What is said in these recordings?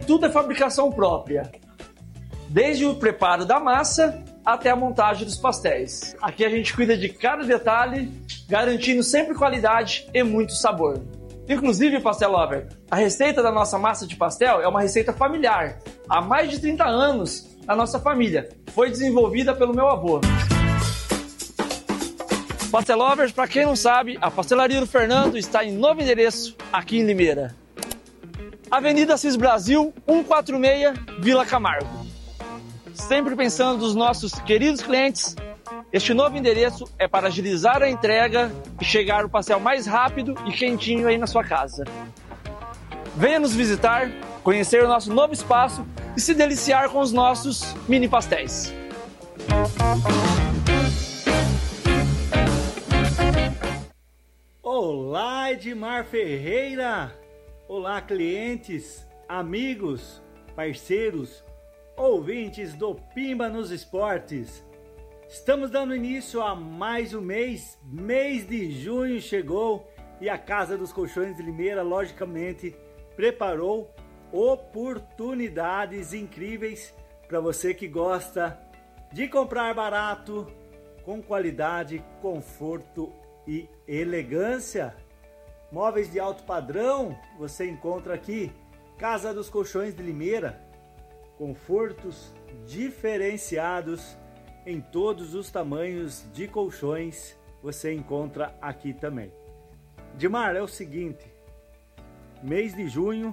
tudo é fabricação própria. Desde o preparo da massa até a montagem dos pastéis. Aqui a gente cuida de cada detalhe, garantindo sempre qualidade e muito sabor. Inclusive, Pastel Lover, a receita da nossa massa de pastel é uma receita familiar. Há mais de 30 anos na nossa família. Foi desenvolvida pelo meu avô. Pastel Lovers, para quem não sabe, a Pastelaria do Fernando está em novo endereço aqui em Limeira. Avenida Assis Brasil, 146, Vila Camargo. Sempre pensando nos nossos queridos clientes, este novo endereço é para agilizar a entrega e chegar o pastel mais rápido e quentinho aí na sua casa. Venha nos visitar, conhecer o nosso novo espaço e se deliciar com os nossos mini pastéis. Olá, Edmar Ferreira! Olá, clientes, amigos, parceiros, ouvintes do Pimba nos Esportes. Estamos dando início a mais um mês de junho chegou e a Casa dos Colchões de Limeira, logicamente, preparou oportunidades incríveis para você que gosta de comprar barato, com qualidade, conforto e elegância. Móveis de alto padrão você encontra aqui. Casa dos Colchões de Limeira, confortos diferenciados em todos os tamanhos de colchões você encontra aqui também. Edmar, é o seguinte, mês de junho,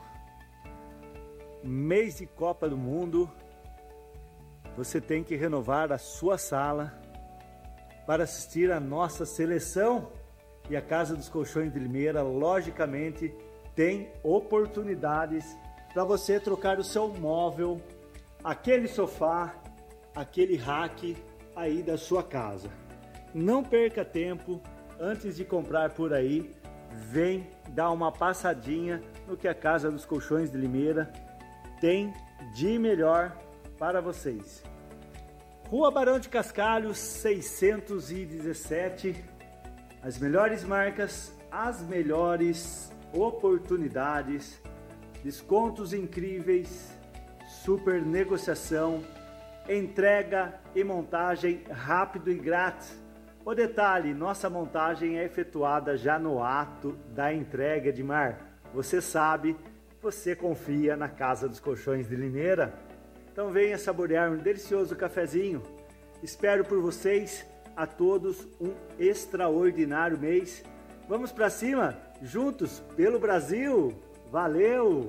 mês de Copa do Mundo, você tem que renovar a sua sala para assistir a nossa seleção. E a Casa dos Colchões de Limeira, logicamente, tem oportunidades para você trocar o seu móvel, aquele sofá, aquele rack aí da sua casa. Não perca tempo, antes de comprar por aí, vem dar uma passadinha no que a Casa dos Colchões de Limeira tem de melhor para vocês. Rua Barão de Cascalho, 617, as melhores marcas, as melhores oportunidades, descontos incríveis, super negociação, entrega e montagem rápido e grátis. O detalhe, nossa montagem é efetuada já no ato da entrega, Edmar. Você sabe, você confia na Casa dos Colchões de Limeira. Então venha saborear um delicioso cafezinho. Espero por vocês, a todos, um extraordinário mês. Vamos para cima, juntos pelo Brasil. Valeu!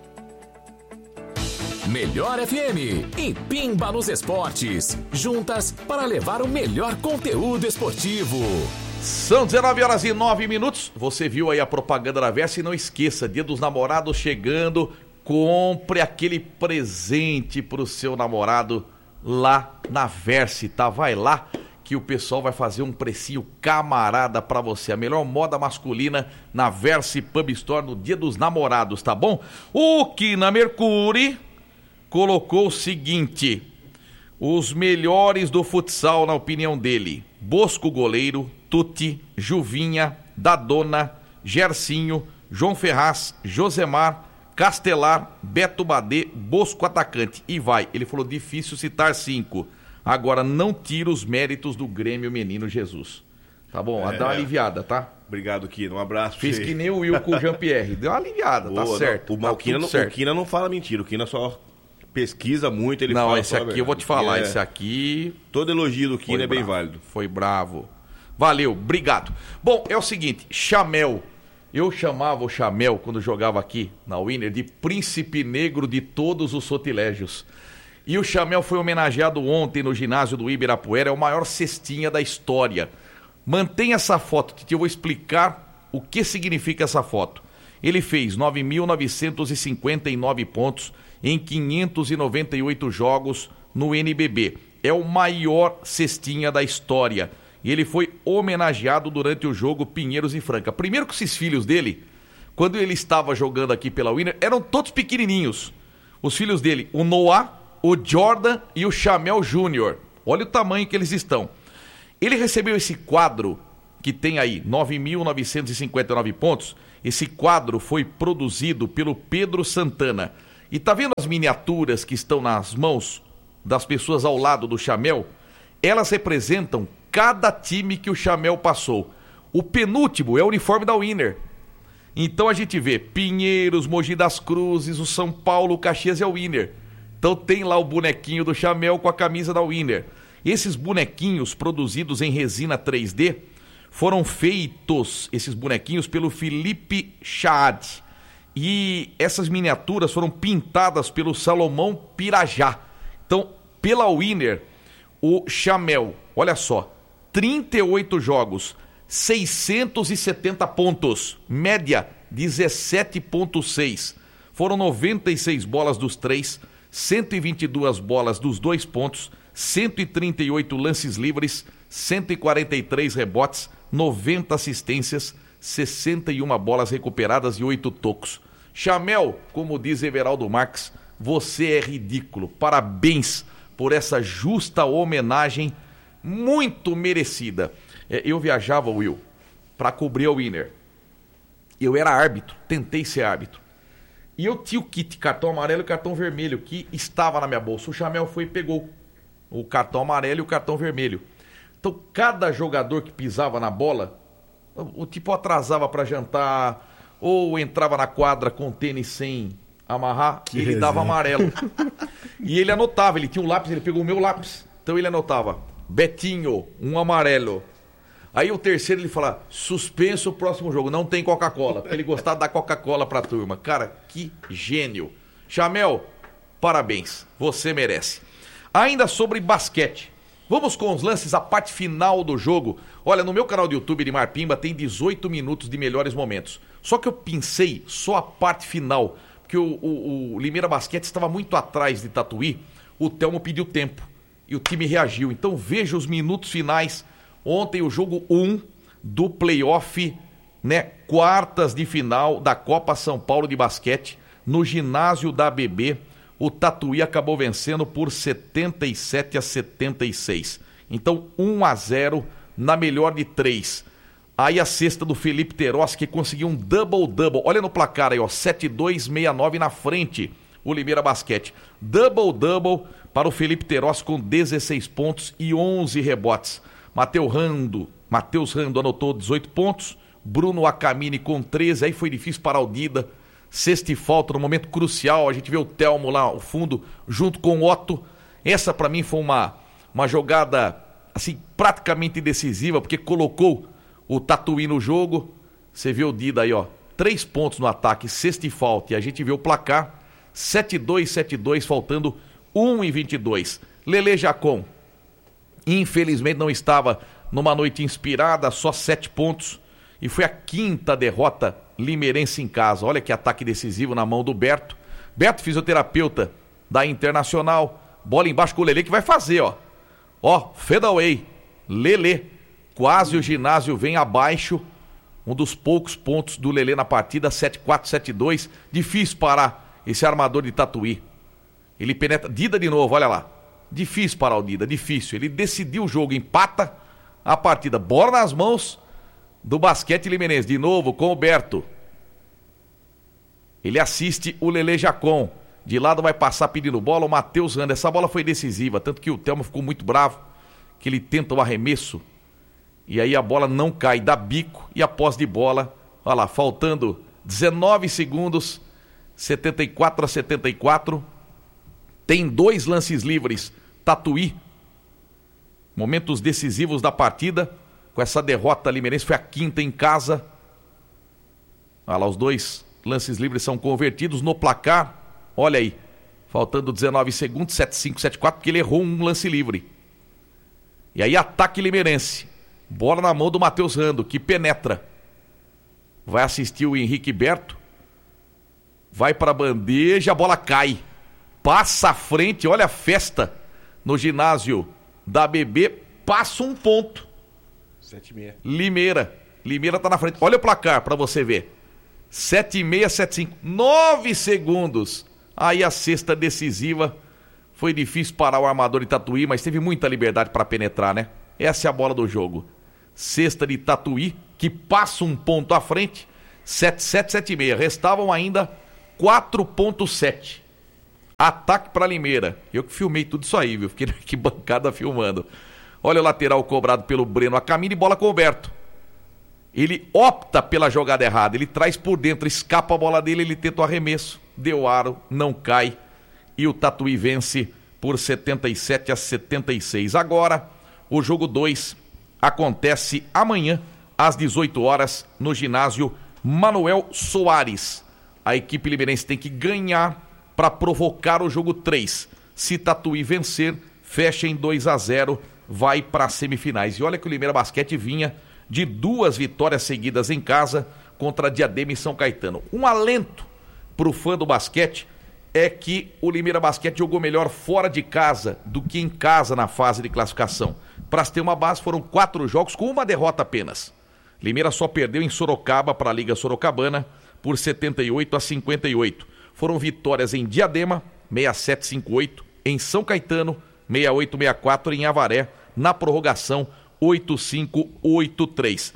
Melhor FM e Pimba nos Esportes, juntas para levar o melhor conteúdo esportivo. São 19h09. Você viu aí a propaganda da Versa e não esqueça, Dia dos Namorados chegando, compre aquele presente pro seu namorado lá na Versa, tá? Vai lá que o pessoal vai fazer um precinho camarada pra você. A melhor moda masculina na Versa Pub Store no Dia dos Namorados, tá bom? O Quina Mercury colocou o seguinte: os melhores do futsal na opinião dele: Bosco goleiro, Tuti, Juvinha, Dadona, Gercinho, João Ferraz, Josemar, Castelar, Beto Badê, Bosco atacante. E vai, ele falou difícil citar 5. Agora não tira os méritos do Grêmio Menino Jesus. Tá bom? Dá uma aliviada, tá? Obrigado, Kina. Um abraço. Fiz que nem o Will com o Jean-Pierre. Deu uma aliviada, boa, tá certo. O Kina não fala mentira. O Kina só pesquisa muito. Ele não, fala esse aqui eu vou te falar. Esse aqui... Todo elogio do Kina é bem válido. Foi bravo. Valeu, obrigado. Bom, é o seguinte, Chamel. Eu chamava o Chamel, quando jogava aqui na Winner, de príncipe negro de todos os sortilégios. E o Chamel foi homenageado ontem no ginásio do Ibirapuera, é o maior cestinha da história. Mantenha essa foto, Titi, eu vou explicar o que significa essa foto. Ele fez 9.959 pontos em 598 jogos no NBB. É o maior cestinha da história. E ele foi homenageado durante o jogo Pinheiros e Franca. Primeiro que esses filhos dele, quando ele estava jogando aqui pela Winner, eram todos pequenininhos. Os filhos dele, o Noah, o Jordan e o Chamel Júnior. Olha o tamanho que eles estão. Ele recebeu esse quadro que tem aí 9.959 pontos. Esse quadro foi produzido pelo Pedro Santana. E tá vendo as miniaturas que estão nas mãos das pessoas ao lado do Chamel? Elas representam cada time que o Chamel passou. O penúltimo é o uniforme da Winner. Então a gente vê Pinheiros, Mogi das Cruzes, o São Paulo, o Caxias é o Winner. Então tem lá o bonequinho do Chamel com a camisa da Winner. Esses bonequinhos produzidos em resina 3D foram feitos, esses bonequinhos, pelo Felipe Chad. E essas miniaturas foram pintadas pelo Salomão Pirajá. Então, pela Winner, o Chamel, olha só, 38 jogos, 670 pontos, média 17,6. Foram 96 bolas dos 3, 122 bolas dos 2 pontos, 138 lances livres, 143 rebotes, 90 assistências, 61 bolas recuperadas e 8 tocos. Chamel, como diz Everaldo Marques, você é ridículo. Parabéns por essa justa homenagem muito merecida. Eu viajava, Will, para cobrir a Winner. Eu era árbitro, tentei ser árbitro. E eu tinha o kit cartão amarelo e cartão vermelho que estava na minha bolsa. O Chamel foi e pegou o cartão amarelo e o cartão vermelho. Então, cada jogador que pisava na bola, o tipo atrasava para jantar, ou entrava na quadra com tênis sem amarrar, e ele dava amarelo. E ele anotava, ele tinha um lápis, ele pegou o meu lápis. Então ele anotava, Betinho, um amarelo. Aí o terceiro ele fala, suspenso o próximo jogo, não tem Coca-Cola, porque ele gostava da Coca-Cola pra turma. Cara, que gênio. Chamel, parabéns, você merece. Ainda sobre basquete, vamos com os lances, a parte final do jogo. Olha, no meu canal do YouTube de Marpimba tem 18 minutos de melhores momentos. Só que eu pincei só a parte final, porque o Limeira Basquete estava muito atrás de Tatuí. O Telmo pediu tempo e o time reagiu. Então veja os minutos finais. Ontem o jogo 1 do playoff, né, quartas de final da Copa São Paulo de Basquete, no ginásio da ABB. O Tatuí acabou vencendo por 77-76. Então 1-0 na melhor de 3. Aí a cesta do Felipe Teros, que conseguiu um double-double. Olha no placar aí, ó, 7-2-6-9 na frente, o Limeira Basquete. Double-double para o Felipe Teros com 16 pontos e 11 rebotes. Matheus Rando anotou 18 pontos. Bruno Acamini com 13. Aí foi difícil para o Dida. Sexta e falta no momento crucial. A gente vê o Telmo lá ao fundo, junto com o Otto. Essa para mim foi uma jogada assim, praticamente decisiva, porque colocou o Tatuí no jogo. Você vê o Dida aí, ó, 3 pontos no ataque, sexta e falta. E a gente vê o placar, 7-2, faltando 1:22. Lele Jacon, infelizmente não estava numa noite inspirada, só 7 pontos. E foi a 5ª derrota limeirense em casa. Olha que ataque decisivo na mão do Berto. Berto, fisioterapeuta da Internacional. Bola embaixo com o Lele que vai fazer, ó. Ó, fadeaway. Lele. Quase o ginásio vem abaixo. Um dos poucos pontos do Lele na partida. 7-4, 7-2. Difícil parar esse armador de Tatuí. Ele penetra. Dida de novo, olha lá. Difícil parar o Dida, difícil. Ele decidiu o jogo, empata a partida. Bola nas mãos do basquete limeirense. De novo com o Berto. Ele assiste o Lele Jacon. De lado vai passar pedindo bola o Matheus Rando. Essa bola foi decisiva, tanto que o Telmo ficou muito bravo, que ele tenta o arremesso e aí a bola não cai, dá bico e a posse de bola, olha lá, faltando 19 segundos, 74-74, tem 2 lances livres, Tatuí, momentos decisivos da partida, com essa derrota limeirense, foi a 5ª em casa, olha lá, os 2 lances livres são convertidos no placar. Olha aí, faltando 19 segundos, 7-5, 7-4, porque ele errou um lance livre. E aí ataque limeirense. Bola na mão do Matheus Rando, que penetra. Vai assistir o Henrique Berto. Vai para a bandeja, a bola cai. Passa à frente, olha a festa no ginásio da ABB. Passa um ponto. 7-6. Limeira tá na frente. Olha o placar para você ver. 7-6, 7-5. 9 segundos. Aí a cesta decisiva. Foi difícil parar o armador de Tatuí, mas teve muita liberdade para penetrar, né? Essa é a bola do jogo. Cesta de Tatuí, que passa um ponto à frente. 7-7, 7-6. Restavam ainda 4,7. Ataque para Limeira. Eu que filmei tudo isso aí, viu? Fiquei aqui bancada filmando. Olha o lateral cobrado pelo Breno Acamini e bola com o Roberto. Ele opta pela jogada errada. Ele traz por dentro, escapa a bola dele, ele tenta o arremesso. Deu aro, não cai. E o Tatuí vence por 77-76. Agora, o jogo 2 acontece amanhã, às 18 horas, no ginásio Manuel Soares. A equipe limeirense tem que ganhar para provocar o jogo 3. Se Tatuí vencer, fecha em 2-0, vai para as semifinais. E olha que o Limeira Basquete vinha de 2 vitórias seguidas em casa contra Diadema e São Caetano. Um alento para o fã do basquete é que o Limeira Basquete jogou melhor fora de casa do que em casa na fase de classificação. Para se ter uma base, foram 4 jogos com uma derrota apenas. Limeira só perdeu em Sorocaba para a Liga Sorocabana por 78-58. Foram vitórias em Diadema, 67-58, em São Caetano, 68-64, em Avaré, na prorrogação, 8-5-8-3.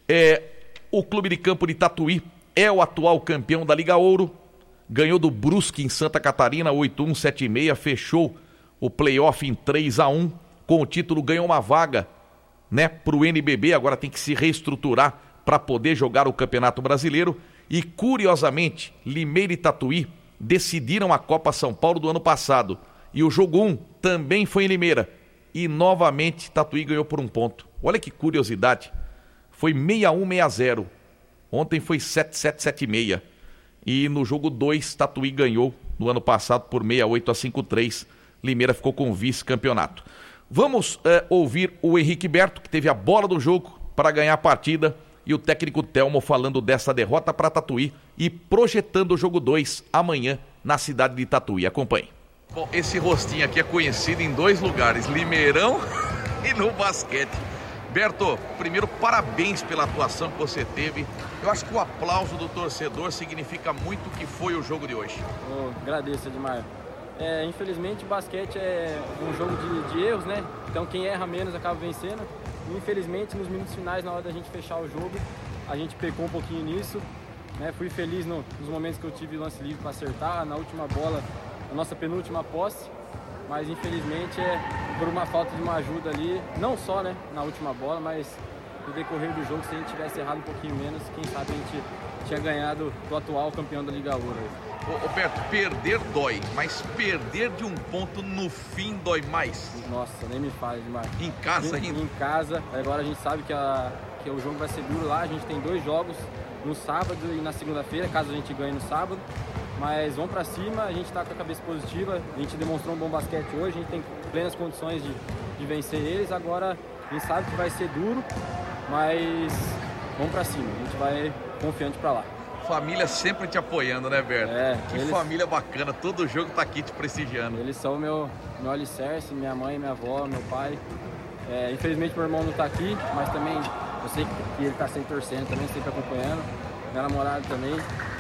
O Clube de Campo de Tatuí é o atual campeão da Liga Ouro, ganhou do Brusque em Santa Catarina, 8-1-7-6, fechou o playoff em 3-1, com o título ganhou uma vaga, né, para o NBB, agora tem que se reestruturar para poder jogar o Campeonato Brasileiro. E, curiosamente, Limeira e Tatuí decidiram a Copa São Paulo do ano passado. E o jogo 1 também foi em Limeira. E, novamente, Tatuí ganhou por 1 ponto. Olha que curiosidade. Foi 61-60. Ontem foi 7-7-7-6. E no jogo 2, Tatuí ganhou no ano passado por 68-53. Limeira ficou com o vice-campeonato. Vamos ouvir o Henrique Berto, que teve a bola do jogo para ganhar a partida. E o técnico Telmo falando dessa derrota para Tatuí e projetando o jogo 2 amanhã na cidade de Tatuí. Acompanhe. Bom, esse rostinho aqui é conhecido em 2 lugares, Limeirão e no basquete. Berto, primeiro, parabéns pela atuação que você teve. Eu acho que o aplauso do torcedor significa muito o que foi o jogo de hoje. Agradeço, Edmar. Infelizmente, o basquete é um jogo de erros, né? Então, quem erra menos acaba vencendo. Infelizmente, nos minutos finais, na hora da gente fechar o jogo, a gente pecou um pouquinho nisso, né? Fui feliz nos momentos que eu tive lance livre para acertar, na última bola, a nossa penúltima posse, mas infelizmente por uma falta de uma ajuda ali, não só, né, na última bola, mas no decorrer do jogo, se a gente tivesse errado um pouquinho menos, quem sabe a gente tinha ganhado do atual campeão da Liga Ouro. Roberto, perder dói, mas perder de 1 ponto no fim dói mais. Nossa, nem me fale demais. Em casa ainda? Em casa. Agora a gente sabe que o jogo vai ser duro lá. A gente tem 2 jogos no sábado e na segunda-feira, caso a gente ganhe no sábado. Mas vamos pra cima, a gente tá com a cabeça positiva. A gente demonstrou um bom basquete hoje, a gente tem plenas condições de vencer eles. Agora a gente sabe que vai ser duro, mas vamos pra cima. A gente vai confiante pra lá. Família sempre te apoiando, né, Berto? Família bacana, todo jogo tá aqui te prestigiando. Eles são meu alicerce, minha mãe, minha avó, meu pai. Infelizmente meu irmão não tá aqui, mas também eu sei que ele tá sempre torcendo, também sempre acompanhando. Minha namorada também.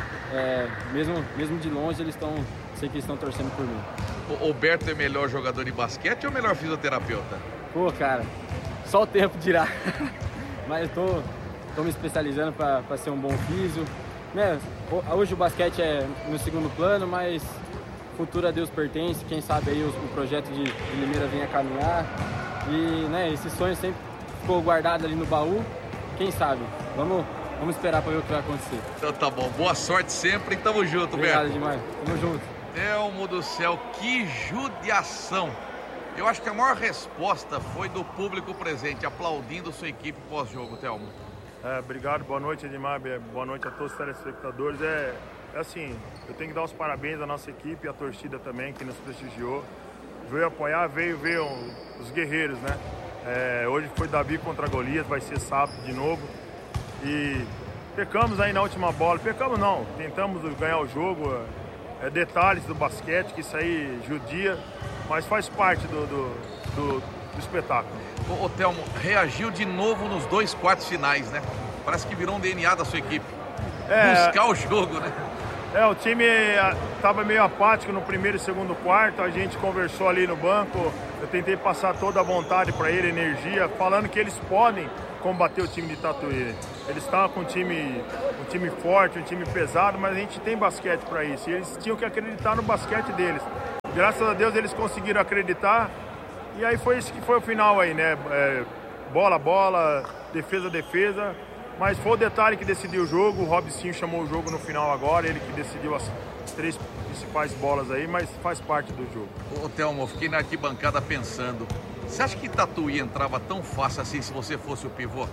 Mesmo de longe, sei que eles estão torcendo por mim. O Berto é melhor jogador de basquete ou melhor fisioterapeuta? Pô, cara, só o tempo dirá. Mas eu tô me especializando para ser um bom físio. Né? Hoje o basquete é no segundo plano, mas futuro a Deus pertence. Quem sabe aí o projeto de Limeira venha caminhar. E, né, esse sonho sempre ficou guardado ali no baú. Quem sabe? Vamos esperar para ver o que vai acontecer. Então tá bom. Boa sorte sempre e tamo junto, Berto. Obrigado demais. Tamo junto. Telmo do céu, que judiação. Eu acho que a maior resposta foi do público presente, aplaudindo sua equipe pós-jogo, Telmo. Obrigado, boa noite, Edmar, boa noite a todos os telespectadores. Assim, eu tenho que dar os parabéns à nossa equipe e à torcida também, que nos prestigiou. Veio apoiar, veio ver os guerreiros, né? Hoje foi Davi contra Golias, vai ser sábado de novo. E pecamos aí na última bola, pecamos não, tentamos ganhar o jogo. Detalhes do basquete, que isso aí judia, mas faz parte do espetáculo. O Telmo reagiu de novo nos 2 quartos finais, né? Parece que virou um DNA da sua equipe. Buscar o jogo, né? O time estava meio apático no primeiro e segundo quarto, a gente conversou ali no banco, eu tentei passar toda a vontade para ele, energia, falando que eles podem combater o time de Tatuí. Eles estavam com um time forte, um time pesado, mas a gente tem basquete para isso, e eles tinham que acreditar no basquete deles. graças a Deus eles conseguiram acreditar. E aí foi isso que foi o final aí, né? Bola, defesa. Mas foi o detalhe que decidiu o jogo. O Robinho chamou o jogo no final agora, ele que decidiu as 3 principais bolas aí, mas faz parte do jogo. Ô, Thelmo, eu fiquei na arquibancada pensando, você acha que Tatuí entrava tão fácil assim se você fosse o pivô?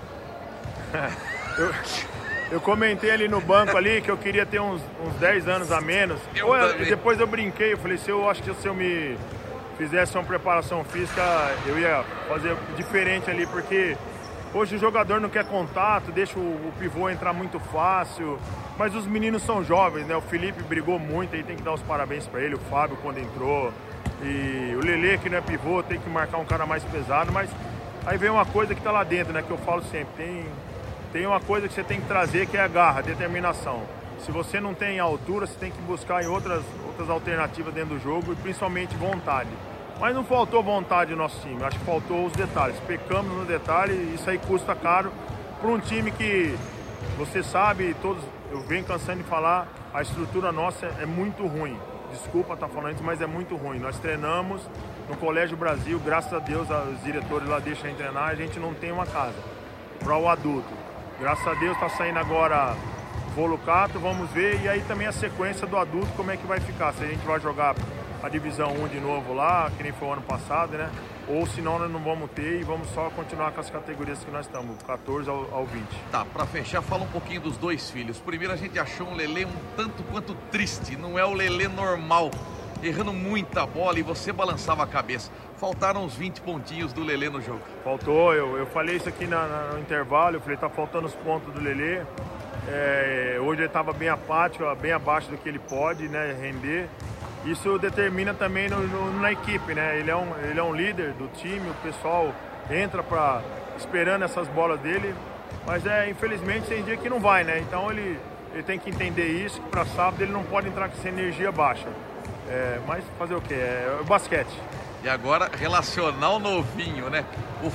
Eu comentei ali no banco ali que eu queria ter uns 10 anos a menos. Depois eu brinquei, eu falei, acho que se eu me fizesse uma preparação física, eu ia fazer diferente ali, porque hoje o jogador não quer contato, deixa o pivô entrar muito fácil, mas os meninos são jovens, né? O Felipe brigou muito, aí tem que dar os parabéns para ele, o Fábio quando entrou, e o Lelê, que não é pivô, tem que marcar um cara mais pesado, mas aí vem uma coisa que tá lá dentro, né? Que eu falo sempre, tem uma coisa que você tem que trazer, que é a garra, a determinação. Se você não tem altura, você tem que buscar em outras alternativas dentro do jogo, e principalmente vontade. Mas não faltou vontade no nosso time, acho que faltou os detalhes. Pecamos no detalhe e isso aí custa caro para um time que, você sabe, eu venho cansando de falar, a estrutura nossa é muito ruim. Desculpa estar falando isso, mas é muito ruim. Nós treinamos no Colégio Brasil, graças a Deus os diretores lá deixam a gente treinar, a gente não tem uma casa para o adulto. Graças a Deus está saindo agora Volucato, vamos ver, e aí também a sequência do adulto, como é que vai ficar, se a gente vai jogar a divisão 1 de novo lá, que nem foi o ano passado, né? Ou senão nós não vamos ter e vamos só continuar com as categorias que nós estamos, 14 ao 20. Tá, pra fechar, fala um pouquinho dos 2 filhos. Primeiro a gente achou um Lelê um tanto quanto triste, não é o Lelê normal, errando muita bola e você balançava a cabeça. Faltaram uns 20 pontinhos do Lelê no jogo. Faltou, eu falei isso aqui no intervalo, eu falei, tá faltando os pontos do Lelê. Hoje ele estava bem apático, bem abaixo do que ele pode, né, render. Isso determina também na equipe, né? Ele é um líder do time, o pessoal entra esperando essas bolas dele, mas infelizmente tem dia que não vai, né? Então ele tem que entender isso, que para sábado ele não pode entrar com essa energia baixa. Mas fazer o quê? É o basquete. E agora, relacional novinho, né?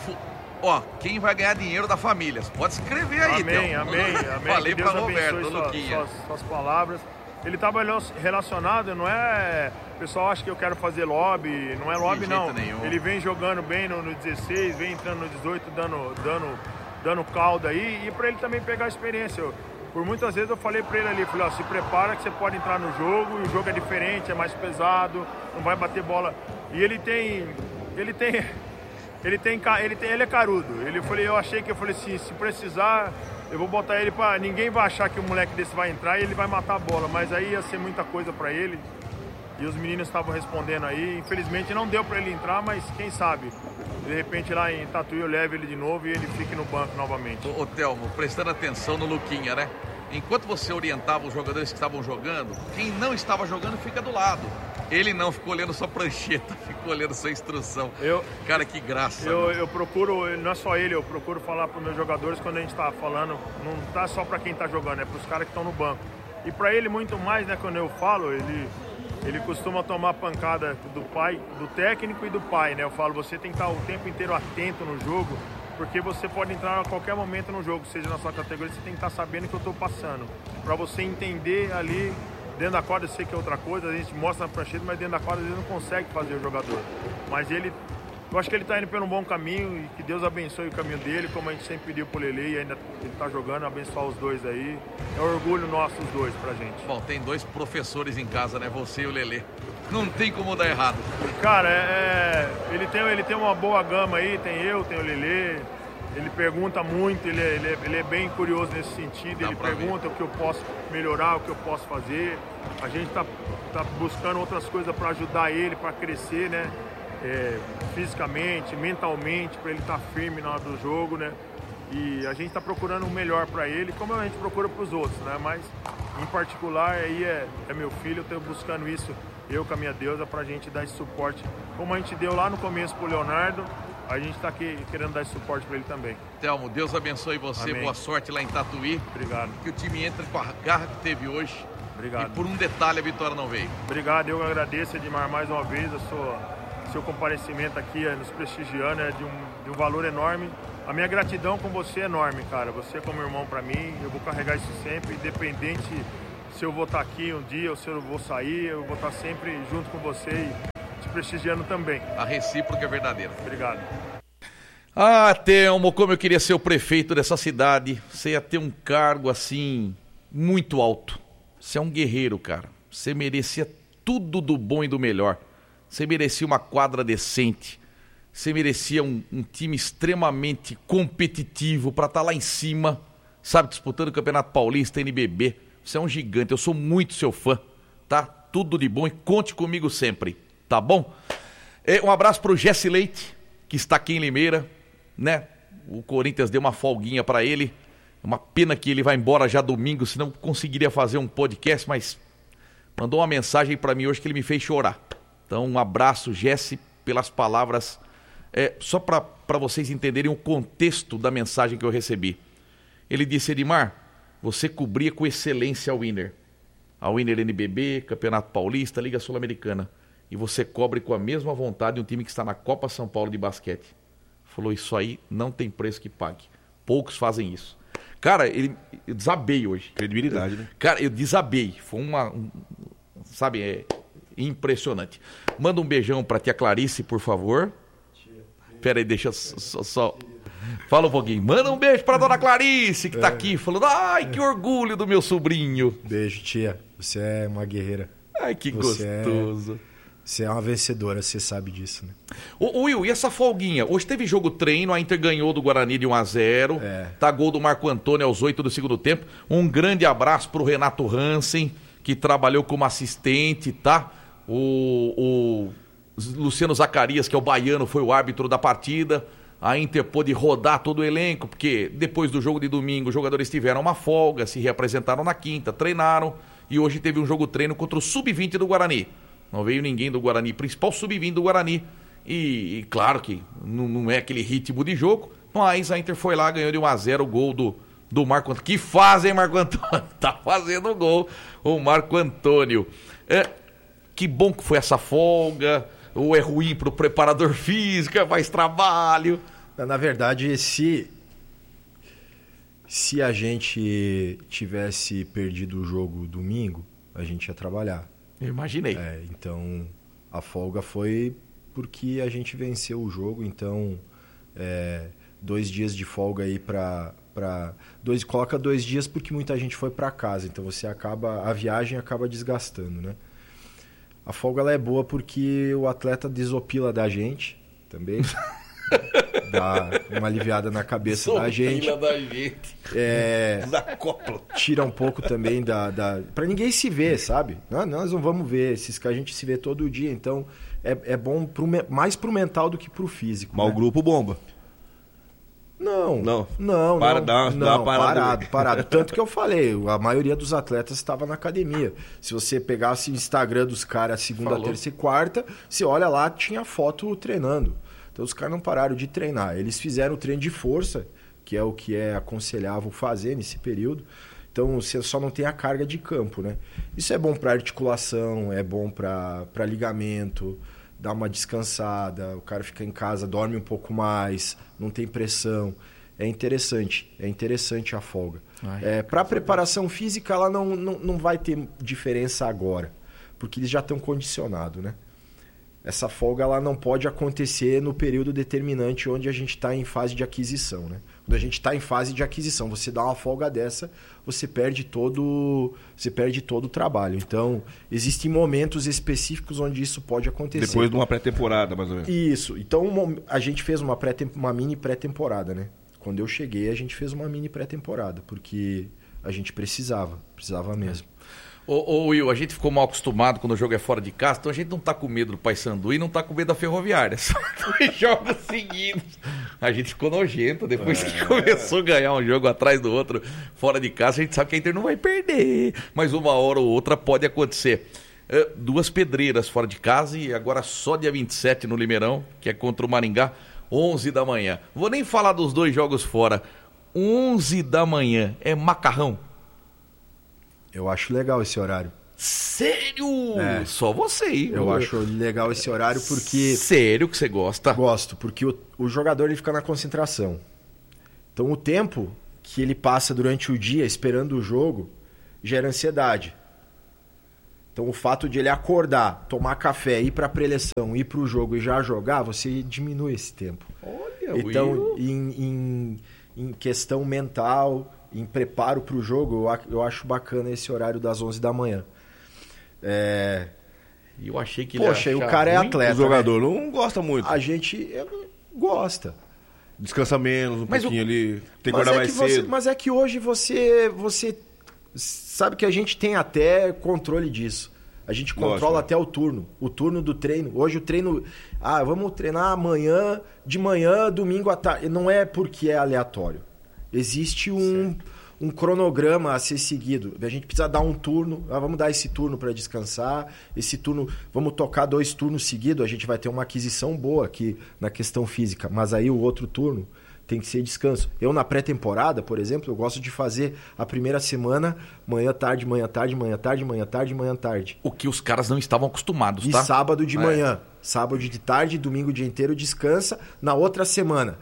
Quem vai ganhar dinheiro da família? Você pode escrever aí, Amém. Falei para Roberto, Luquinha. Suas palavras. Ele estava relacionado, não é... O pessoal acha que eu quero fazer lobby, não é lobby não. Ele vem jogando bem no 16, vem entrando no 18, dando caldo aí, e para ele também pegar a experiência. Por muitas vezes eu falei para ele ali, falei, se prepara que você pode entrar no jogo, e o jogo é diferente, é mais pesado, não vai bater bola. E ele é carudo. Eu achei que assim, se precisar, eu vou botar ele para... Ninguém vai achar que um moleque desse vai entrar e ele vai matar a bola, mas aí ia ser muita coisa para ele. E os meninos estavam respondendo aí. Infelizmente não deu para ele entrar, mas quem sabe, de repente lá em Tatuí eu levo ele de novo e ele fique no banco novamente. Ô Thelmo, prestando atenção no Luquinha, né? Enquanto você orientava os jogadores que estavam jogando, quem não estava jogando fica do lado. Ele não ficou olhando sua prancheta, ficou olhando sua instrução. Cara, que graça. Eu procuro, não é só ele, eu procuro falar para os meus jogadores quando a gente está falando, não tá só para quem está jogando, é para os caras que estão no banco. E para ele muito mais, né, quando eu falo, ele costuma tomar pancada do pai, do técnico e do pai, né? Eu falo, você tem que estar o tempo inteiro atento no jogo, porque você pode entrar a qualquer momento no jogo, seja na sua categoria, você tem que estar sabendo o que eu estou passando, para você entender ali. Dentro da quadra eu sei que é outra coisa, a gente mostra na prancheta, mas dentro da quadra às vezes não consegue fazer o jogador. Mas eu acho que ele está indo pelo bom caminho e que Deus abençoe o caminho dele, como a gente sempre pediu pro Lelê e ainda ele está jogando, abençoar os dois aí. É um orgulho nosso os dois pra gente. Bom, tem 2 professores em casa, né? Você e o Lelê. Não tem como dar errado. Cara, ele tem uma boa gama aí, tem o Lelê. Ele pergunta muito, ele é bem curioso nesse sentido, ele pergunta o que eu posso melhorar, o que eu posso fazer. A gente tá buscando outras coisas para ajudar ele, para crescer, né? Fisicamente, mentalmente, para ele estar firme na hora do jogo, né? E a gente está procurando o melhor para ele, como a gente procura para os outros, né? Mas, em particular, aí é meu filho, eu estou buscando isso, eu com a minha deusa, para a gente dar esse suporte, como a gente deu lá no começo pro Leonardo. A gente está aqui querendo dar esse suporte para ele também. Thelmo, Deus abençoe você, Amém. Boa sorte lá em Tatuí. Obrigado. Que o time entre com a garra que teve hoje. Obrigado. E por um detalhe a vitória não veio. Obrigado, eu agradeço, Edmar, mais uma vez seu comparecimento aqui, nos prestigiando, é de um valor enorme. A minha gratidão com você é enorme, cara. Você é como irmão para mim, eu vou carregar isso sempre, independente se eu vou estar aqui um dia ou se eu vou sair, eu vou estar sempre junto com você. te prestigiando também. A recíproca é verdadeira. Obrigado. Ah, Telmo, como eu queria ser o prefeito dessa cidade. Você ia ter um cargo assim, muito alto. Você é um guerreiro, cara. Você merecia tudo do bom e do melhor. Você merecia uma quadra decente. Você merecia um time extremamente competitivo para estar lá em cima, sabe, disputando o Campeonato Paulista, NBB. Você é um gigante, eu sou muito seu fã, tá? Tudo de bom e conte comigo sempre, tá bom? Um abraço pro Jesse Leite, que está aqui em Limeira, né? O Corinthians deu uma folguinha para ele. Uma pena que ele vai embora já domingo, senão conseguiria fazer um podcast, mas mandou uma mensagem para mim hoje que ele me fez chorar. Então, um abraço, Jesse, pelas palavras. Só para vocês entenderem o contexto da mensagem que eu recebi. Ele disse: Edmar, você cobria com excelência a Winner. A Winner NBB, Campeonato Paulista, Liga Sul-Americana. E você cobre com a mesma vontade um time que está na Copa São Paulo de basquete. Falou, isso aí não tem preço que pague. Poucos fazem isso. Cara, eu desabei hoje. Credibilidade, né? Cara, eu desabei. Foi sabe, impressionante. Manda um beijão pra tia Clarice, por favor. Pera aí, deixa só... Fala um pouquinho. Manda um beijo pra dona Clarice, que tá aqui, falando, ai, que orgulho do meu sobrinho. Beijo, tia. Você é uma guerreira. Ai, que gostoso. Você é uma vencedora, você sabe disso, né? Ô Will, e essa folguinha? Hoje teve jogo treino, a Inter ganhou do Guarani de 1-0. Tá gol do Marco Antônio aos 8 do segundo tempo. Um grande abraço pro Renato Hansen, que trabalhou como assistente, tá? O Luciano Zacarias, que é o baiano, foi o árbitro da partida. A Inter pôde rodar todo o elenco, porque depois do jogo de domingo os jogadores tiveram uma folga, se reapresentaram na quinta, treinaram. E hoje teve um jogo treino contra o Sub-20 do Guarani. Não veio ninguém do Guarani, principal Sub-20 do Guarani. E claro que não é aquele ritmo de jogo, mas a Inter foi lá, ganhou de 1-0 o gol do Marco Antônio. Que faz, hein, Marco Antônio? Tá fazendo o gol, o Marco Antônio. Que bom que foi essa folga, ou é ruim pro preparador físico, é mais trabalho. Na verdade, se a gente tivesse perdido o jogo domingo, a gente ia trabalhar. Eu imaginei. Então, a folga foi porque a gente venceu o jogo. Então, 2 dias de folga aí coloca 2 dias porque muita gente foi para casa. Então, a viagem acaba desgastando, né? A folga ela é boa porque o atleta desopila da gente também. Dá uma aliviada na cabeça da gente. Desacopla. Tira um pouco também pra ninguém se ver, sabe? Nós não vamos ver. A gente se vê todo dia. Então, é bom mais pro mental do que pro físico. Mas, né? O grupo bomba. Não. Parado. Tanto que eu falei, a maioria dos atletas estava na academia. Se você pegasse o Instagram dos caras segunda, terça e quarta, você olha lá, tinha foto treinando. Então os caras não pararam de treinar. Eles fizeram o treino de força, que é o que é aconselhável fazer nesse período. Então você só não tem a carga de campo, né? Isso é bom para articulação, é bom para ligamento, dá uma descansada, o cara fica em casa, dorme um pouco mais, não tem pressão. É interessante a folga. Para preparação física, ela não vai ter diferença agora, porque eles já estão condicionados, né? Essa folga ela não pode acontecer no período determinante onde a gente está em fase de aquisição, né? Quando a gente está em fase de aquisição, você dá uma folga dessa, você perde todo o trabalho. Então, existem momentos específicos onde isso pode acontecer. Depois de uma pré-temporada, mais ou menos. Isso. Então, a gente fez uma mini pré-temporada, né? Quando eu cheguei, a gente fez uma mini pré-temporada, porque a gente precisava mesmo. Ô Will, a gente ficou mal acostumado quando o jogo é fora de casa, então a gente não tá com medo do Paysandu e não tá com medo da Ferroviária. Só 2 jogos seguidos. A gente ficou nojento depois que começou a ganhar um jogo atrás do outro fora de casa. A gente sabe que a Inter não vai perder, mas uma hora ou outra pode acontecer. 2 pedreiras fora de casa e agora só dia 27 no Limeirão, que é contra o Maringá, 11 da manhã. Vou nem falar dos 2 jogos fora. 11 da manhã é macarrão. Eu acho legal esse horário. Sério? Só você, hein? Eu acho legal esse horário porque... Sério que você gosta? Gosto, porque o jogador ele fica na concentração. Então o tempo que ele passa durante o dia esperando o jogo gera ansiedade. Então o fato de ele acordar, tomar café, ir para a preleção, ir para o jogo e já jogar, você diminui esse tempo. Olha, então, em questão mental, em preparo para o jogo, eu acho bacana esse horário das 11 da manhã. Eu achei que Poxa, ele o cara é atleta. O jogador não gosta muito. A gente gosta. Descansa menos, pouquinho ali, tem que acordar mais cedo. Mas é que hoje você sabe que a gente tem até controle disso. A gente controla até o turno do treino. Hoje o treino... vamos treinar amanhã, de manhã, domingo à tarde. Não é porque é aleatório. Existe um cronograma a ser seguido. A gente precisa dar um turno. Vamos dar esse turno para descansar. Esse turno... Vamos tocar 2 turnos seguidos. A gente vai ter uma aquisição boa aqui na questão física. Mas aí o outro turno tem que ser descanso. Eu, na pré-temporada, por exemplo, eu gosto de fazer a primeira semana manhã, tarde, manhã, tarde, manhã, tarde, manhã, tarde, manhã, tarde. O que os caras não estavam acostumados, tá? E sábado de manhã. Sábado de tarde, domingo o dia inteiro descansa. Na outra semana,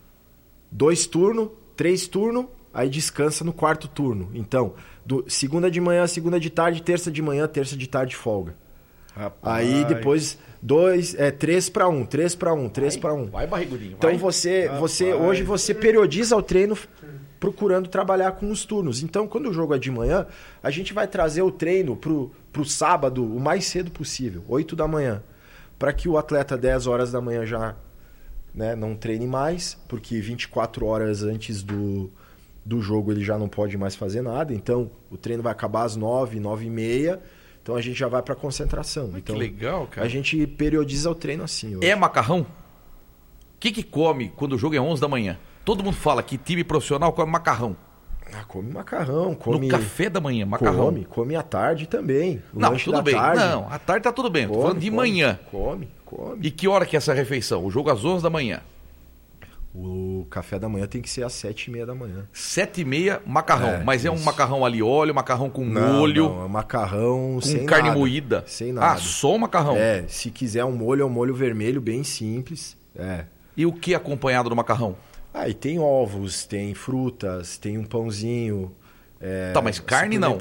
2 turnos, 3 turnos, aí descansa no 4º turno. Então, segunda de manhã, segunda de tarde, terça de manhã, terça de tarde, folga. Rapaz. Aí depois 3 para 1, 3 para 1, 3 para 1. Vai, barrigudinho. Então hoje você periodiza o treino procurando trabalhar com os turnos. Então quando o jogo é de manhã, a gente vai trazer o treino pro sábado o mais cedo possível, 8 da manhã, para que o atleta 10 horas da manhã já, né, não treine mais, porque 24 horas antes do jogo ele já não pode mais fazer nada. Então o treino vai acabar às 9, 9h30. Então a gente já vai para concentração. Então, que legal, cara. A gente periodiza o treino assim hoje. É macarrão? O que come quando o jogo é 11 da manhã? Todo mundo fala que time profissional come macarrão. Come macarrão. No café da manhã, macarrão. Come à tarde também. Não, tudo bem. Tarde. Não, à tarde tá tudo bem. Tô falando de manhã. Come. E que hora que é essa refeição? O jogo às 11 da manhã. O café da manhã tem que ser às 7h30 da manhã. 7h30, macarrão. Mas é um macarrão ali óleo, macarrão com molho. Não, é macarrão com sem carne nada. moída. Sem nada. Só o macarrão. Se quiser um molho, é um molho vermelho bem simples. E o que é acompanhado do macarrão? E tem ovos, tem frutas, tem um pãozinho. Mas carne não.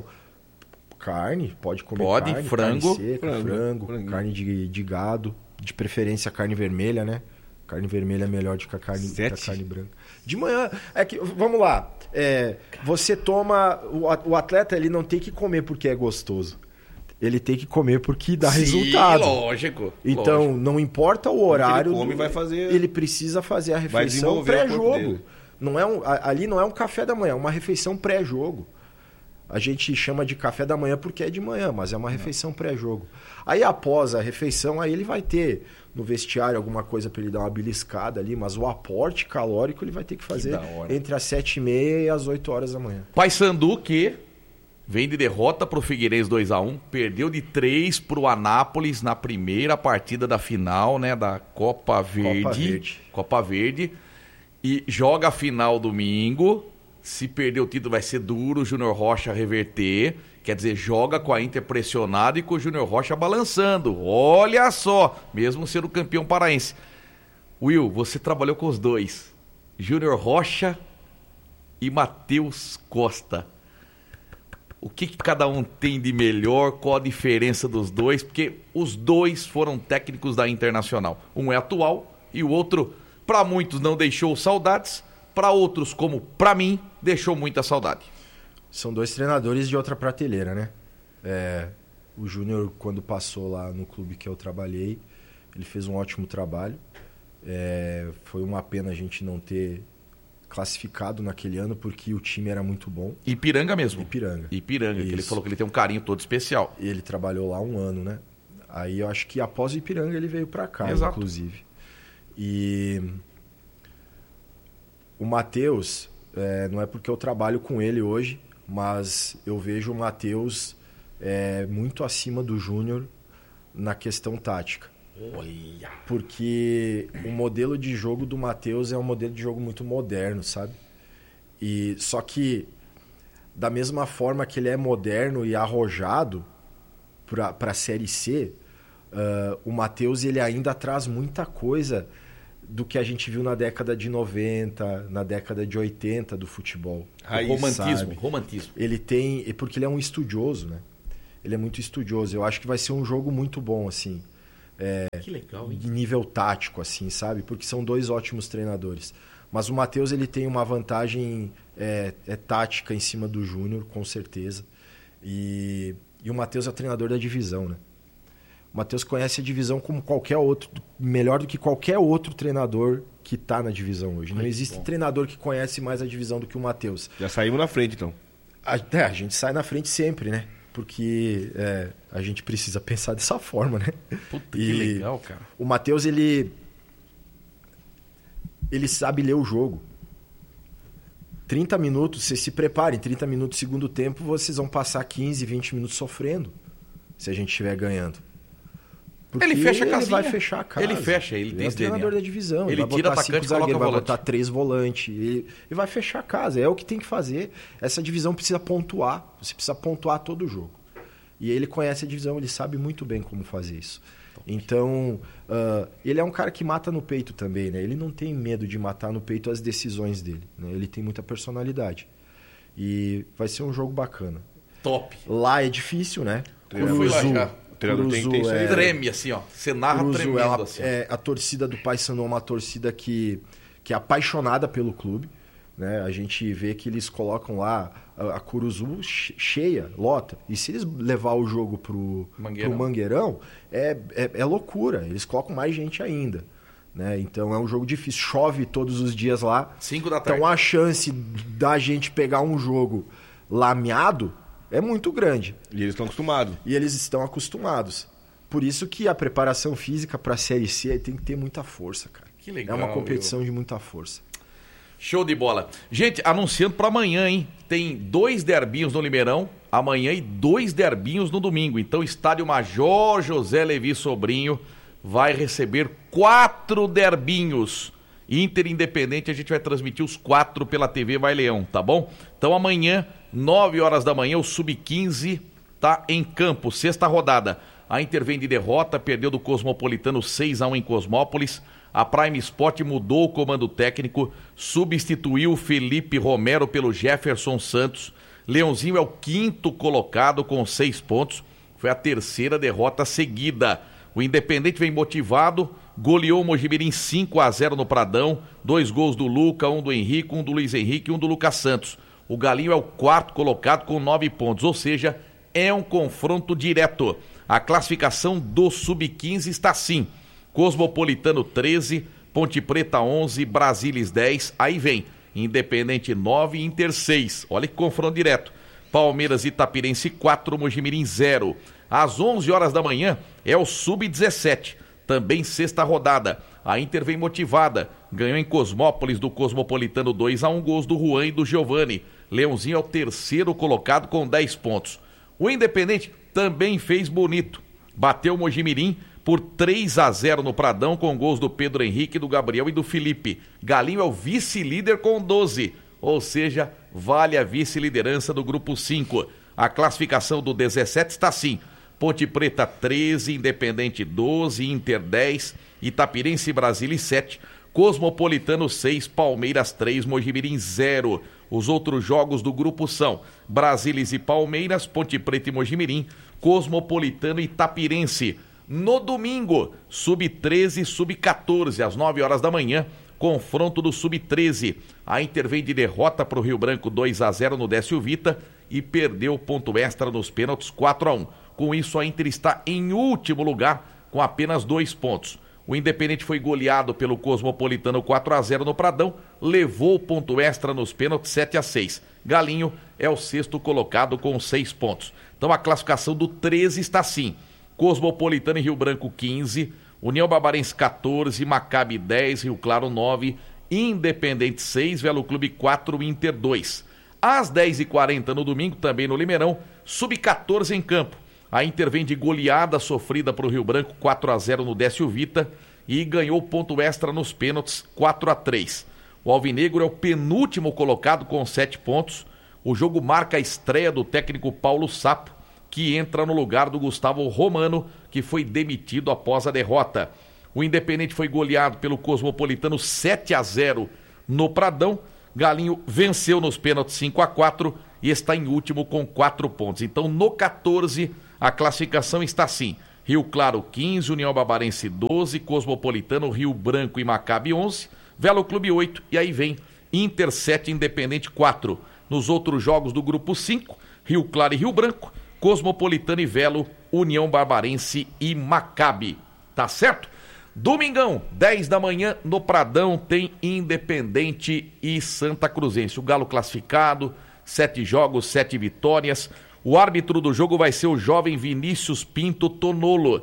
Carne, pode comer pode, carne. Frango. Carne seca, frango. Carne de gado. De preferência carne vermelha, né? Carne vermelha é melhor do que a carne branca. De manhã, vamos lá. Você toma... O atleta ele não tem que comer porque é gostoso. Ele tem que comer porque dá resultado. Lógico. Então, não importa o horário. Ele precisa fazer a refeição pré-jogo. Ali não é um café da manhã, é uma refeição pré-jogo. A gente chama de café da manhã porque é de manhã, mas é uma refeição pré-jogo. Aí após a refeição, aí ele vai ter no vestiário alguma coisa para ele dar uma beliscada ali, mas o aporte calórico ele vai ter que fazer entre as 7h30 e as 8 horas da manhã. Paysandu que vem de derrota pro Figueirense 2-1, perdeu de 3 pro Anápolis na primeira partida da final, né, da Copa Verde. E joga a final domingo. Se perder o título vai ser duro o Júnior Rocha reverter. Quer dizer, joga com a Inter pressionado e com o Júnior Rocha balançando. Olha só, mesmo sendo campeão paraense. Will, você trabalhou com os dois. Júnior Rocha e Matheus Costa. O que cada um tem de melhor? Qual a diferença dos dois? Porque os dois foram técnicos da Internacional. Um é atual e o outro, para muitos, não deixou saudades. Para outros, como para mim, deixou muita saudade. São dois treinadores de outra prateleira, né? O Júnior, quando passou lá no clube que eu trabalhei, ele fez um ótimo trabalho. Foi uma pena a gente não ter classificado naquele ano, porque o time era muito bom. Ipiranga mesmo? Ipiranga, que ele falou que ele tem um carinho todo especial. E ele trabalhou lá 1 ano, né? Aí eu acho que após o Ipiranga ele veio para cá, exato, inclusive. E o Matheus, não é porque eu trabalho com ele hoje, mas eu vejo o Matheus muito acima do Júnior na questão tática. Olha. Porque o modelo de jogo do Matheus é um modelo de jogo muito moderno, sabe? Só que, da mesma forma que ele é moderno e arrojado para a Série C, o Matheus ele ainda traz muita coisa do que a gente viu na década de 90, na década de 80 do futebol. Romantismo. Ele tem... Porque ele é um estudioso, né? ele é muito estudioso. Eu acho que vai ser um jogo muito bom, assim. Que legal, hein? De nível tático, assim, sabe? Porque são 2 ótimos treinadores. Mas o Matheus, ele tem uma vantagem tática em cima do Júnior, com certeza. E o Matheus é o treinador da divisão, né? O Matheus conhece a divisão como qualquer outro, melhor do que qualquer outro treinador que está na divisão hoje. Não existe treinador que conhece mais a divisão do que o Matheus. Já saímos na frente, então. A gente sai na frente sempre, né? Porque a gente precisa pensar dessa forma, né? Puta, que legal, cara. O Matheus, ele sabe ler o jogo. 30 minutos, vocês se preparem, 30 minutos segundo tempo, vocês vão passar 15, 20 minutos sofrendo, se a gente estiver ganhando. Porque ele fecha a casinha. Ele vai fechar a casa. Ele fecha, ele tem é o treinador da divisão. Ele vai tira botar atacante e 5 coloca zagueiros, vai volante. botar 3 volantes. Ele vai fechar a casa. É o que tem que fazer. Essa divisão precisa pontuar. Você precisa pontuar todo o jogo. E ele conhece a divisão, ele sabe muito bem como fazer isso. Então, ele é um cara que mata no peito também, né? Ele não tem medo de matar no peito as decisões dele, né? Ele tem muita personalidade. E vai ser um jogo bacana. Top. Lá é difícil, né? Eu fui lá já. Treme assim, ó. Você narra Curuzu, tremendo assim. A torcida do Paysandu é uma torcida que é apaixonada pelo clube, né? A gente vê que eles colocam lá a Curuzu cheia, lota. E se eles levar o jogo pro Mangueirão, é loucura. Eles colocam mais gente ainda, né? Então é um jogo difícil. Chove todos os dias lá. 5 da tarde. Então a chance da gente pegar um jogo lameado é muito grande. E eles estão acostumados. Por isso que a preparação física para a Série C tem que ter muita força, cara. Que legal. É uma competição de muita força. Show de bola. Gente, anunciando para amanhã, hein? Tem 2 derbinhos no Limeirão amanhã e 2 derbinhos no domingo. Então, Estádio Major José Levi Sobrinho vai receber 4 derbinhos. Inter Independente, a gente vai transmitir os 4 pela TV Vai Leão, tá bom? Então, amanhã, 9 horas da manhã, o Sub-15 tá em campo, 6ª rodada. A Inter vem de derrota, perdeu do Cosmopolitano 6-1 em Cosmópolis. A Prime Sport mudou o comando técnico, substituiu o Felipe Romero pelo Jefferson Santos. Leãozinho é o 5º colocado com 6 pontos. Foi a 3ª derrota seguida. O Independente vem motivado, goleou o Mojimirim 5-0 no Pradão. 2 gols do Luca, 1 do Henrique, 1 do Luiz Henrique e 1 do Lucas Santos. O Galinho é o 4º colocado com 9 pontos, ou seja, é um confronto direto. A classificação do Sub-15 está assim: Cosmopolitano 13, Ponte Preta 11, Brasilis 10, aí vem Independente 9, Inter 6, olha que confronto direto. Palmeiras e Itapirense 4, Mojimirim 0. Às 11 horas da manhã é o Sub-17, também 6ª rodada. A Inter vem motivada, ganhou em Cosmópolis do Cosmopolitano 2-1, gols do Juan e do Giovani. Leãozinho é o 3º colocado com 10 pontos. O Independente também fez bonito, bateu o Mojimirim por 3-0 no Pradão, com gols do Pedro Henrique, do Gabriel e do Felipe. Galinho é o vice-líder com 12, ou seja, vale a vice-liderança do grupo 5. A classificação do 17 está assim: Ponte Preta 13, Independente 12, Inter 10, Itapirense e Brasília 7, Cosmopolitano 6, Palmeiras 3, Mojimirim 0. Os outros jogos do grupo são Brasilis e Palmeiras, Ponte Preta e Mojimirim, Cosmopolitano e Itapirense. No domingo, Sub-13 e Sub-14, às 9 horas da manhã, confronto do Sub-13. A Inter vem de derrota para o Rio Branco 2-0 no Décio Vita e perdeu ponto extra nos pênaltis 4-1. Com isso, a Inter está em último lugar com apenas 2 pontos. O Independente foi goleado pelo Cosmopolitano 4-0 no Pradão, levou o ponto extra nos pênaltis 7-6. Galinho é o 6º colocado com 6 pontos. Então a classificação do 13 está assim: Cosmopolitano e Rio Branco 15, União Barbarense 14, Maccabi 10, Rio Claro 9, Independente 6, Velo Clube 4, Inter 2. Às 10h40 no domingo, também no Limeirão, Sub-14 em campo. A Inter vem de goleada sofrida para o Rio Branco 4-0 no Décio Vita e ganhou ponto extra nos pênaltis 4-3. O Alvinegro é o penúltimo colocado com 7 pontos. O jogo marca a estreia do técnico Paulo Sapo, que entra no lugar do Gustavo Romano, que foi demitido após a derrota. O Independente foi goleado pelo Cosmopolitano 7-0 no Pradão. Galinho venceu nos pênaltis 5-4 e está em último com 4 pontos. Então, no 14, A classificação está assim: Rio Claro 15, União Barbarense 12, Cosmopolitano, Rio Branco e Maccabi 11, Velo Clube 8, e aí vem Inter 7, Independente 4. Nos outros jogos do grupo 5, Rio Claro e Rio Branco, Cosmopolitano e Velo, União Barbarense e Maccabi. Tá certo? Domingão, 10 da manhã, no Pradão, tem Independente e Santa Cruzense. O Galo classificado, 7 jogos, 7 vitórias. O árbitro do jogo vai ser o jovem Vinícius Pinto Tonolo,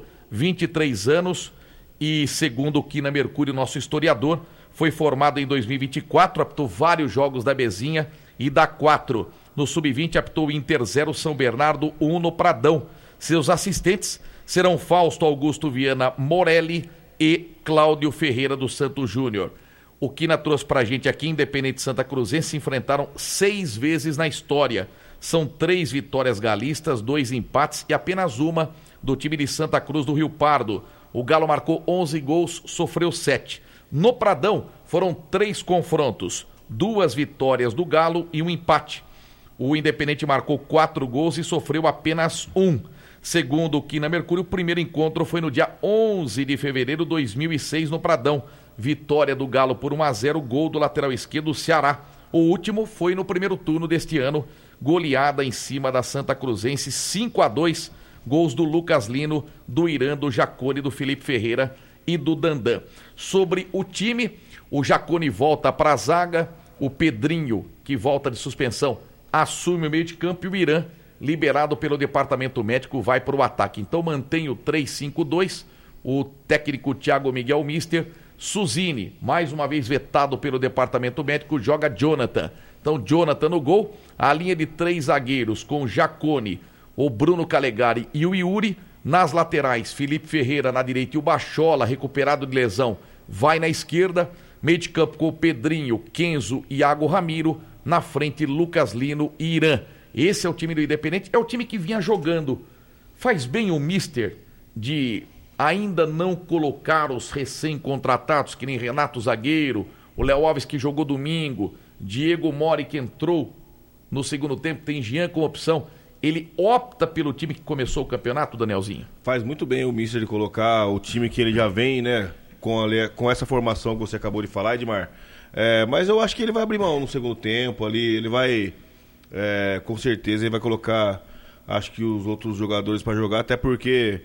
23 anos, e segundo o Quina Mercúrio, nosso historiador, foi formado em 2024, apitou vários jogos da Bezinha e da 4. No Sub-20 apitou Inter 0, São Bernardo 1 no Pradão. Seus assistentes serão Fausto Augusto Viana Morelli e Cláudio Ferreira dos Santos Júnior. O Quina trouxe pra gente aqui, Independente e Santa Cruzense se enfrentaram 6 vezes na história. São 3 vitórias galistas, 2 empates e apenas uma do time de Santa Cruz do Rio Pardo. O Galo marcou 11 gols, sofreu 7. No Pradão foram 3 confrontos, 2 vitórias do Galo e um empate. O Independente marcou 4 gols e sofreu apenas 1. Segundo o Quina Mercúrio, o primeiro encontro foi no dia 11 de fevereiro de 2006 no Pradão. Vitória do Galo por 1-0, gol do lateral esquerdo do Ceará. O último foi no primeiro turno deste ano, goleada em cima da Santa Cruzense, 5-2, gols do Lucas Lino, do Irã, do Jacone, do Felipe Ferreira e do Dandan. Sobre o time, o Jacone volta para a zaga, o Pedrinho, que volta de suspensão, assume o meio de campo e o Irã, liberado pelo departamento médico, vai para o ataque. Então mantém o 3-5-2, o técnico Thiago Miguel Mister. Suzini, mais uma vez vetado pelo departamento médico, joga Jonathan. Então Jonathan no gol, a linha de 3 zagueiros com Jacone, o Bruno Calegari e o Yuri. Nas laterais, Felipe Ferreira na direita e o Bachola, recuperado de lesão, vai na esquerda. Meio de campo com o Pedrinho, Kenzo e Iago Ramiro. Na frente, Lucas Lino e Irã. Esse é o time do Independente, é o time que vinha jogando. Faz bem o Mister de ainda não colocar os recém-contratados, que nem Renato Zagueiro, o Léo Alves que jogou domingo, Diego Mori que entrou no segundo tempo, tem Jean como opção. Ele opta pelo time que começou o campeonato, Danielzinho? Faz muito bem o Mister de colocar o time que ele já vem, né, com essa formação que você acabou de falar, Edmar. Mas eu acho que ele vai abrir mão no segundo tempo ali, ele vai, com certeza, ele vai colocar, acho que os outros jogadores para jogar, até porque,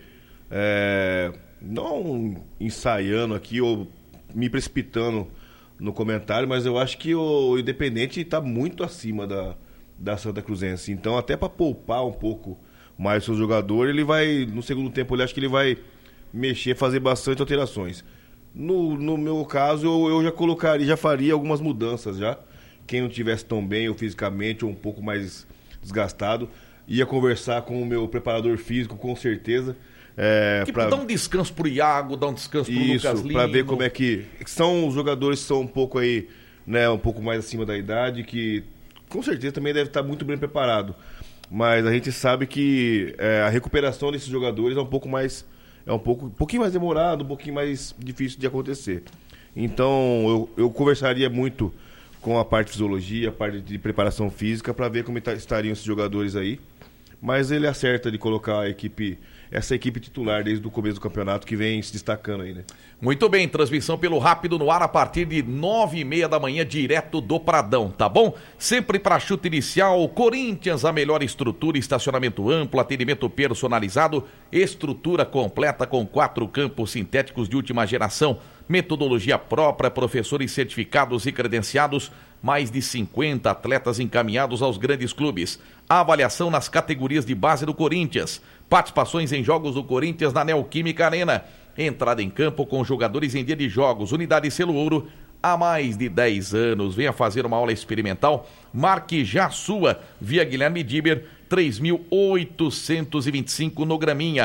não ensaiando aqui ou me precipitando no comentário, mas eu acho que o Independente está muito acima da Santa Cruzense. Então, até para poupar um pouco mais o seu jogador, ele vai, no segundo tempo, ele acho que ele vai mexer, fazer bastante alterações. No meu caso, eu já colocaria, já faria algumas mudanças já. Quem não estivesse tão bem, ou fisicamente, ou um pouco mais desgastado, ia conversar com o meu preparador físico, com certeza. Dá um descanso pro Iago, dá um descanso pro Lucas Lino. Pra ver como é que são os jogadores que são um pouco aí, né, um pouco mais acima da idade, que com certeza também deve estar muito bem preparado. Mas a gente sabe que a recuperação desses jogadores é um pouquinho mais demorado, um pouquinho mais difícil de acontecer. Então eu conversaria muito com a parte de fisiologia, a parte de preparação física, para ver como estariam esses jogadores aí. Mas ele acerta de colocar essa equipe titular desde o começo do campeonato, que vem se destacando aí, né? Muito bem, transmissão pelo Rápido no ar a partir de 9h30 da manhã, direto do Pradão, tá bom? Sempre para chute inicial, Corinthians, a melhor estrutura, estacionamento amplo, atendimento personalizado, estrutura completa com 4 campos sintéticos de última geração, metodologia própria, professores certificados e credenciados, mais de 50 atletas encaminhados aos grandes clubes. A avaliação nas categorias de base do Corinthians. Participações em jogos do Corinthians na Neoquímica Arena. Entrada em campo com jogadores em dia de jogos. Unidade Selo Ouro há mais de 10 anos. Venha fazer uma aula experimental. Marque já a sua via Guilherme Diber, 3.825 no Graminha.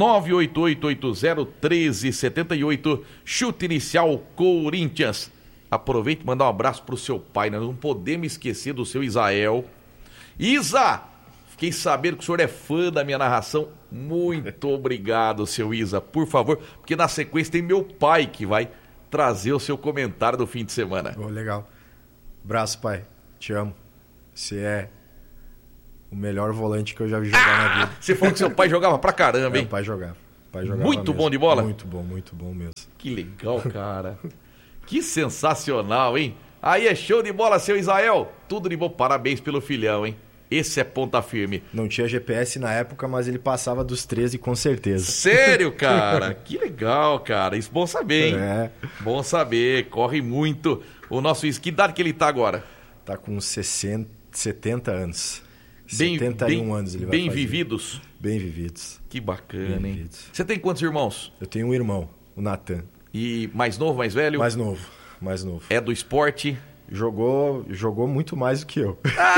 988801378. Chute inicial Corinthians. Aproveite e mandar um abraço pro seu pai. Nós não podemos esquecer do seu Isael. Isa! Fiquei sabendo que o senhor é fã da minha narração. Muito obrigado, seu Isa. Por favor, porque na sequência tem meu pai que vai trazer o seu comentário do fim de semana. Legal. Abraço, pai. Te amo. Você é O melhor volante que eu já vi jogar na vida. Você falou que seu pai jogava pra caramba, hein? Meu pai jogava. Muito mesmo. bom de bola? Muito bom mesmo. Que legal, cara. Que sensacional, hein? Aí é show de bola, seu Israel. Tudo de bom. Parabéns pelo filhão, hein? Esse é ponta firme. Não tinha GPS na época, mas ele passava dos 13 com certeza. Sério, cara? Que legal, cara. Isso é bom saber, hein? É. Bom saber. Corre muito. O nosso... Que idade que ele tá agora? Tá com 70 anos. 71 anos ele vai bem fazer. vividos? Bem vividos. Que bacana, bem hein? vividos. Você tem quantos irmãos? Eu tenho um irmão, o Natan. E mais novo, mais velho? Mais novo. É do esporte? Jogou muito mais do que eu.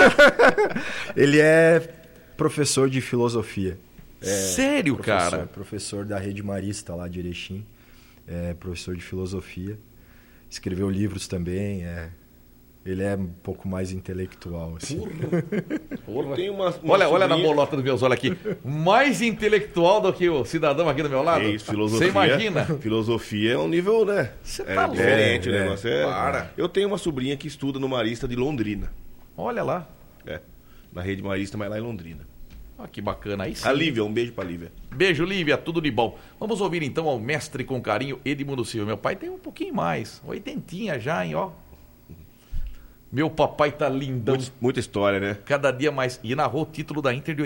Ele é professor de filosofia. Sério, cara? Professor da Rede Marista lá de Erechim. É professor de filosofia. Escreveu livros também. Ele é um pouco mais intelectual, assim. Porra. Tem uma olha na bolota dos meus olhos aqui. Mais intelectual do que o cidadão aqui do meu lado? É isso, filosofia. Você imagina? Filosofia é um nível, né? Você tá louco. Diferente, o negócio Para. Eu tenho uma sobrinha que estuda no Marista de Londrina. Olha lá. Na Rede Marista, mas lá em Londrina. Ah, que bacana. Aí sim. A Lívia, um beijo pra Lívia. Beijo, Lívia, tudo de bom. Vamos ouvir então ao mestre com carinho, Edmundo Silva. Meu pai tem um pouquinho mais, 80 já, hein, ó. Meu papai tá lindão. Muita história, né? Cada dia mais. E narrou o título da Inter de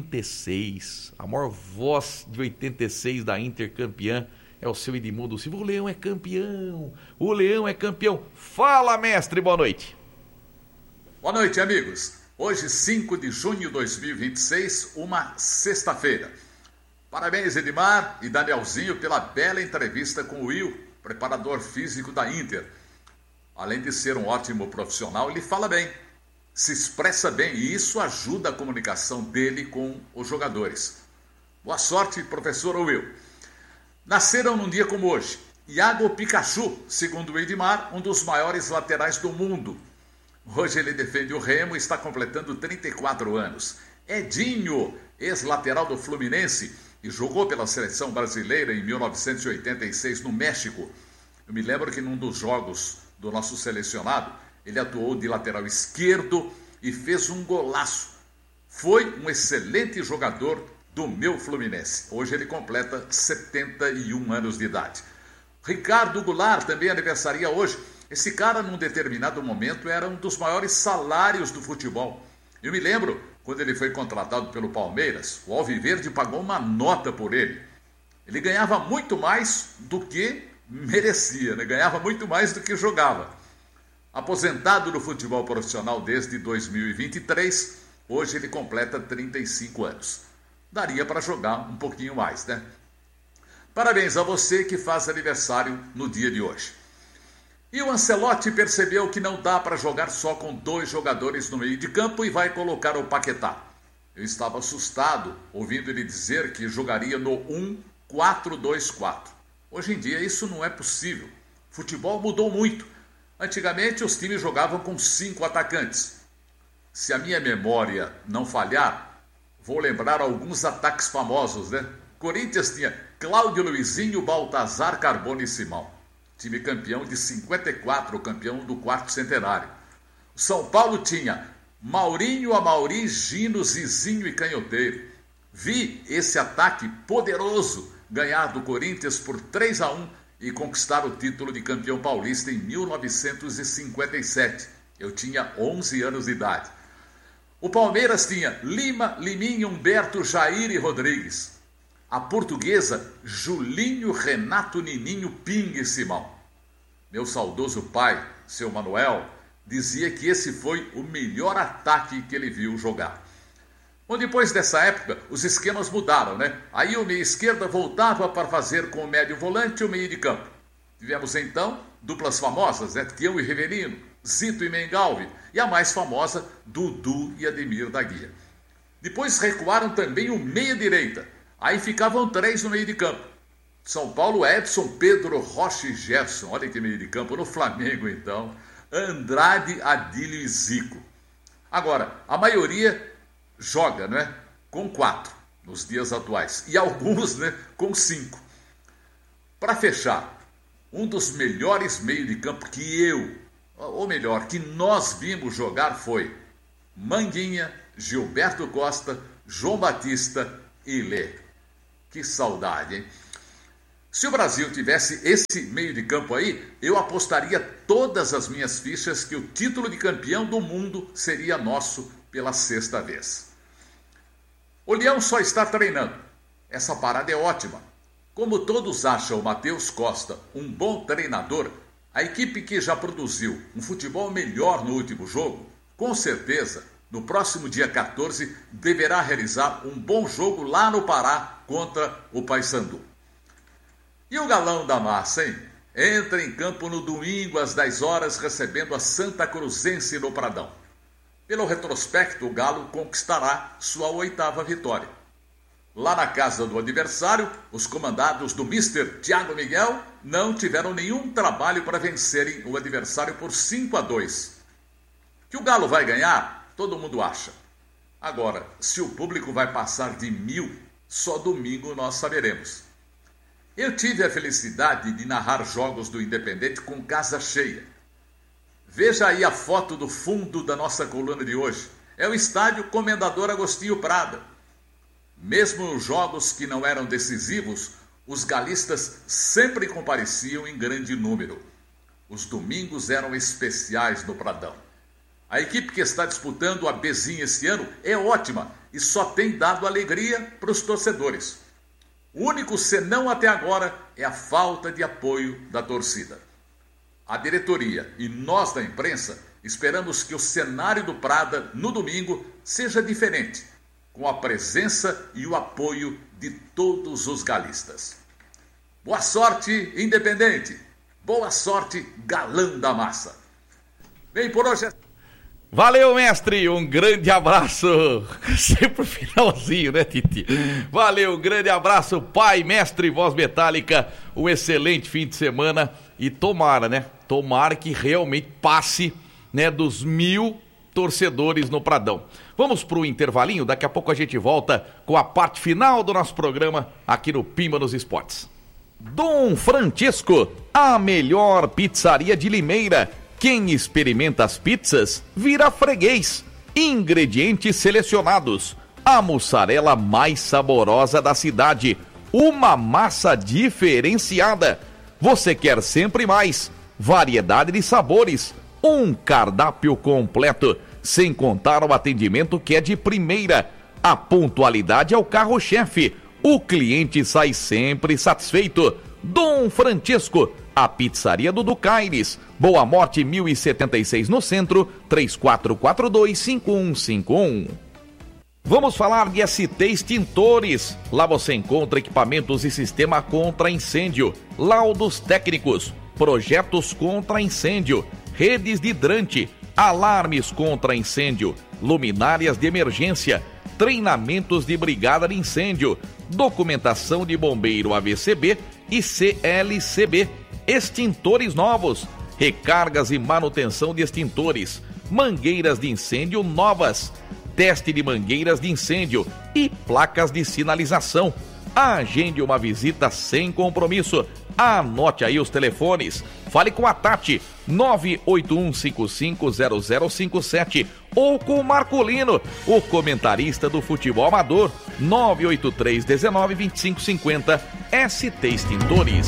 86. A maior voz de 86 da Inter campeã é o seu Edmundo Silva. O Leão é campeão. O Leão é campeão. Fala, mestre, boa noite. Boa noite, amigos. Hoje, 5 de junho de 2026, uma sexta-feira. Parabéns, Edmar e Danielzinho, pela bela entrevista com o Will, preparador físico da Inter. Além de ser um ótimo profissional, ele fala bem, se expressa bem e isso ajuda a comunicação dele com os jogadores. Boa sorte, professor Will. Nasceram num dia como hoje, Iago Pikachu, segundo o Edmar, um dos maiores laterais do mundo. Hoje ele defende o Remo e está completando 34 anos. Edinho, ex-lateral do Fluminense e jogou pela seleção brasileira em 1986 no México. Eu me lembro que num dos jogos do nosso selecionado, ele atuou de lateral esquerdo e fez um golaço. Foi um excelente jogador do meu Fluminense. Hoje ele completa 71 anos de idade. Ricardo Goulart também aniversaria hoje. Esse cara, num determinado momento, era um dos maiores salários do futebol. Eu me lembro, quando ele foi contratado pelo Palmeiras, o Alviverde pagou uma nota por ele. Ele ganhava muito mais do que merecia, né? Ganhava muito mais do que jogava. Aposentado no futebol profissional desde 2023, hoje ele completa 35 anos. Daria para jogar um pouquinho mais, né? Parabéns a você que faz aniversário no dia de hoje. E o Ancelotti percebeu que não dá para jogar só com 2 jogadores no meio de campo e vai colocar o Paquetá. Eu estava assustado ouvindo ele dizer que jogaria no 1-4-2-4. Hoje em dia isso não é possível. O futebol mudou muito. Antigamente os times jogavam com 5 atacantes. Se a minha memória não falhar, vou lembrar alguns ataques famosos, né? Corinthians tinha Cláudio Luizinho, Baltazar, Carbone e Simão. Time campeão de 54, campeão do 4º centenário. O São Paulo tinha Maurinho, Amauri, Gino, Zizinho e Canhoteiro. Vi esse ataque poderoso ganhar do Corinthians por 3-1 e conquistar o título de campeão paulista em 1957. Eu tinha 11 anos de idade. O Palmeiras tinha Lima, Liminha, Humberto, Jair e Rodrigues. A portuguesa, Julinho, Renato, Nininho, Ping e Simão. Meu saudoso pai, seu Manuel, dizia que esse foi o melhor ataque que ele viu jogar. Bom, depois dessa época, os esquemas mudaram, né? Aí o meia esquerda voltava para fazer com o médio volante o meio de campo. Tivemos então duplas famosas, né? Tião e Rivelino, Zito e Mengalvi, e a mais famosa, Dudu e Ademir da Guia. Depois recuaram também o meia direita. Aí ficavam 3 no meio de campo. São Paulo, Edson, Pedro, Rocha e Gerson. Olha que meio de campo. No Flamengo, então, Andrade, Adílio e Zico. Agora, a maioria joga, né, com 4 nos dias atuais. E alguns, né, com 5. Para fechar, um dos melhores meios de campo que nós vimos jogar foi Manguinha, Gilberto Costa, João Batista e Lê. Que saudade, hein? Se o Brasil tivesse esse meio de campo aí, eu apostaria todas as minhas fichas que o título de campeão do mundo seria nosso pela 6ª vez. O Leão só está treinando. Essa parada é ótima. Como todos acham o Matheus Costa um bom treinador, a equipe que já produziu um futebol melhor no último jogo, com certeza, no próximo dia 14, deverá realizar um bom jogo lá no Pará contra o Paysandu. E o galão da massa, hein? Entra em campo no domingo às 10 horas, recebendo a Santa Cruzense no Pradão. Pelo retrospecto, o Galo conquistará sua 8ª vitória. Lá na casa do adversário, os comandados do Mr. Thiago Miguel não tiveram nenhum trabalho para vencerem o adversário por 5-2. Que o Galo vai ganhar, todo mundo acha. Agora, se o público vai passar de 1.000, só domingo nós saberemos. Eu tive a felicidade de narrar jogos do Independente com casa cheia. Veja aí a foto do fundo da nossa coluna de hoje. É o estádio Comendador Agostinho Prada. Mesmo nos jogos que não eram decisivos, os galistas sempre compareciam em grande número. Os domingos eram especiais no Pradão. A equipe que está disputando a Bezinha esse ano é ótima e só tem dado alegria para os torcedores. O único senão até agora é a falta de apoio da torcida. A diretoria e nós da imprensa esperamos que o cenário do Prada no domingo seja diferente, com a presença e o apoio de todos os galistas. Boa sorte, Independente! Boa sorte, galã da massa! Bem, por hoje é... Valeu, mestre, um grande abraço, sempre finalzinho, né, Titi? Valeu, um grande abraço, pai, mestre, voz metálica, um excelente fim de semana e tomara, né, tomara que realmente passe, né, dos 1.000 torcedores no Pradão. Vamos pro intervalinho, daqui a pouco a gente volta com a parte final do nosso programa aqui no Pimba nos Esportes. Dom Francesco, a melhor pizzaria de Limeira. Quem experimenta as pizzas vira freguês. Ingredientes selecionados. A mussarela mais saborosa da cidade. Uma massa diferenciada. Você quer sempre mais. Variedade de sabores. Um cardápio completo. Sem contar o atendimento que é de primeira. A pontualidade é o carro-chefe. O cliente sai sempre satisfeito. Dom Francesco, a pizzaria do Ducaires. Boa Morte 1076 no centro, 3442-5151. Vamos falar de ST Extintores. Lá você encontra equipamentos e sistema contra incêndio, laudos técnicos, projetos contra incêndio, redes de hidrante, alarmes contra incêndio, luminárias de emergência, treinamentos de brigada de incêndio, documentação de bombeiro AVCB e CLCB, extintores novos, recargas e manutenção de extintores, mangueiras de incêndio novas, teste de mangueiras de incêndio e placas de sinalização. Agende uma visita sem compromisso. Anote aí os telefones. Fale com a Tati, 981550057, ou com o Marcolino, o comentarista do futebol amador, 983192550. ST Extintores.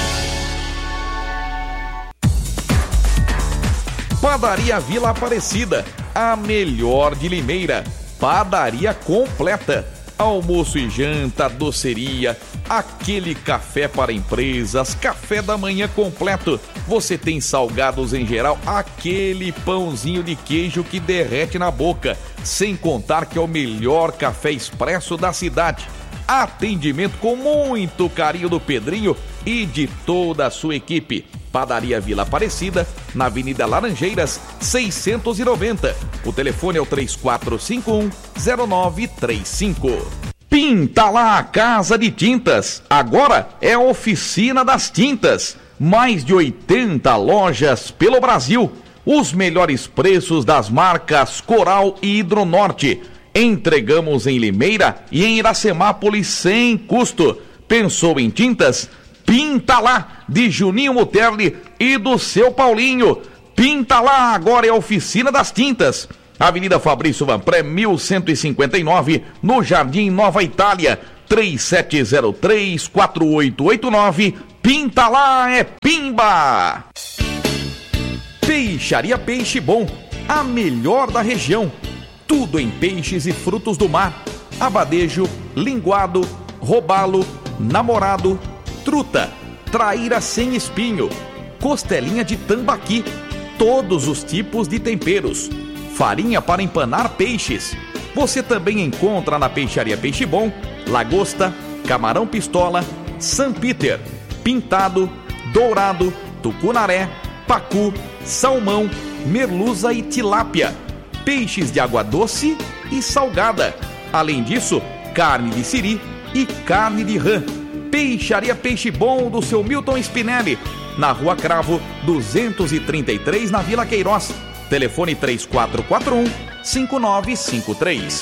Padaria Vila Aparecida, a melhor de Limeira. Padaria completa. Almoço e janta, doceria, aquele café para empresas, café da manhã completo. Você tem salgados em geral, aquele pãozinho de queijo que derrete na boca. Sem contar que é o melhor café expresso da cidade. Atendimento com muito carinho do Pedrinho e de toda a sua equipe. Padaria Vila Aparecida, na Avenida Laranjeiras, 690. O telefone é o 3451-0935. Pinta lá a Casa de Tintas. Agora é a Oficina das Tintas. Mais de 80 lojas pelo Brasil. Os melhores preços das marcas Coral e Hidronorte. Entregamos em Limeira e em Iracemápolis sem custo. Pensou em tintas? Pinta lá, de Juninho Muterli e do seu Paulinho. Pinta lá, agora é a Oficina das Tintas. Avenida Fabrício Vanpré, 1159, no Jardim Nova Itália, 3703-4889. Pinta lá, é Pimba! Peixaria Peixe Bom, a melhor da região. Tudo em peixes e frutos do mar. Abadejo, linguado, robalo, namorado, truta, traíra sem espinho, costelinha de tambaqui, todos os tipos de temperos, farinha para empanar peixes. Você também encontra na Peixaria Peixe Bom lagosta, camarão pistola, San Peter, pintado, dourado, tucunaré, pacu, salmão, merluza e tilápia, peixes de água doce e salgada. Além disso, carne de siri e carne de rã. Peixaria Peixe Bom do seu Milton Spinelli, na Rua Cravo, 233, na Vila Queiroz. Telefone 3441-5953.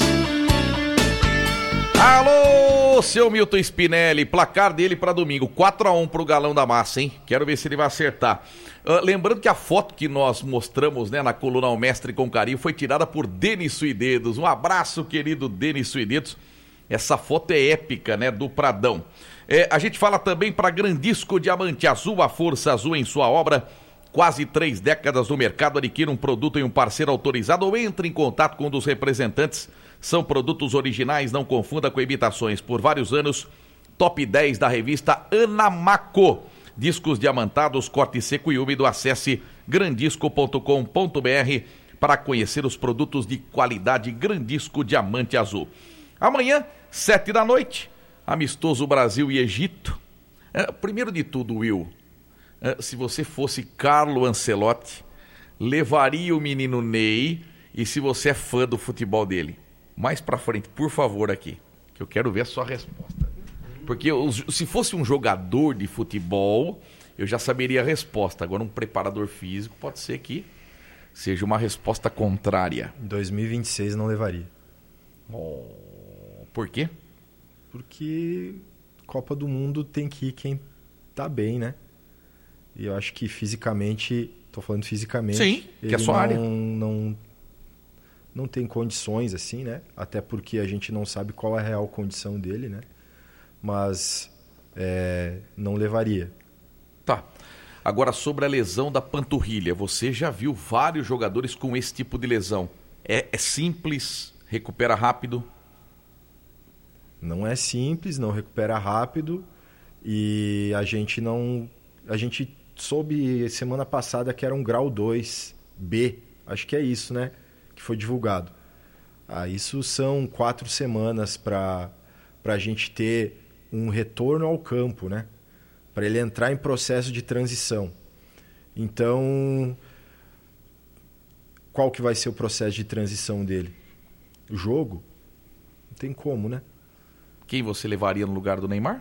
Alô, seu Milton Spinelli, placar dele para domingo, 4-1 pro Galão da Massa, hein? Quero ver se ele vai acertar. Lembrando que a foto que nós mostramos, né, na coluna O Mestre com Carinho foi tirada por Denis Suidedos. Um abraço, querido Denis Suidedos. Essa foto é épica, né, do Pradão. A gente fala também para Grandisco Diamante Azul, a força azul em sua obra. Quase 3 décadas no mercado. Adquira um produto em um parceiro autorizado ou entre em contato com um dos representantes. São produtos originais, não confunda com imitações. Por vários anos, top 10 da revista Anamaco. Discos diamantados, corte seco e úmido. Acesse grandisco.com.br para conhecer os produtos de qualidade Grandisco Diamante Azul. Amanhã, 7 da noite, amistoso Brasil e Egito. Primeiro de tudo, Will, se você fosse Carlo Ancelotti, levaria o menino Ney, e se você é fã do futebol dele? Mais pra frente, por favor, aqui, que eu quero ver a sua resposta. Porque se fosse um jogador de futebol, eu já saberia a resposta. Agora, um preparador físico, pode ser que seja uma resposta contrária. Em 2026 não levaria. Por quê? Porque Copa do Mundo tem que ir quem tá bem, né? E eu acho que fisicamente, tô falando fisicamente... Sim, que é a sua área. Não tem condições assim, né? Até porque a gente não sabe qual é a real condição dele, né? Mas não levaria. Tá. Agora, sobre a lesão da panturrilha, você já viu vários jogadores com esse tipo de lesão. É simples, recupera rápido? Não é simples, não recupera rápido. E a gente soube semana passada que era um grau 2B. Acho que é isso, né? Que foi divulgado. Isso são 4 semanas para a gente ter um retorno ao campo, né? Para ele entrar em processo de transição. Então, qual que vai ser o processo de transição dele? O jogo? Não tem como, né? Quem você levaria no lugar do Neymar?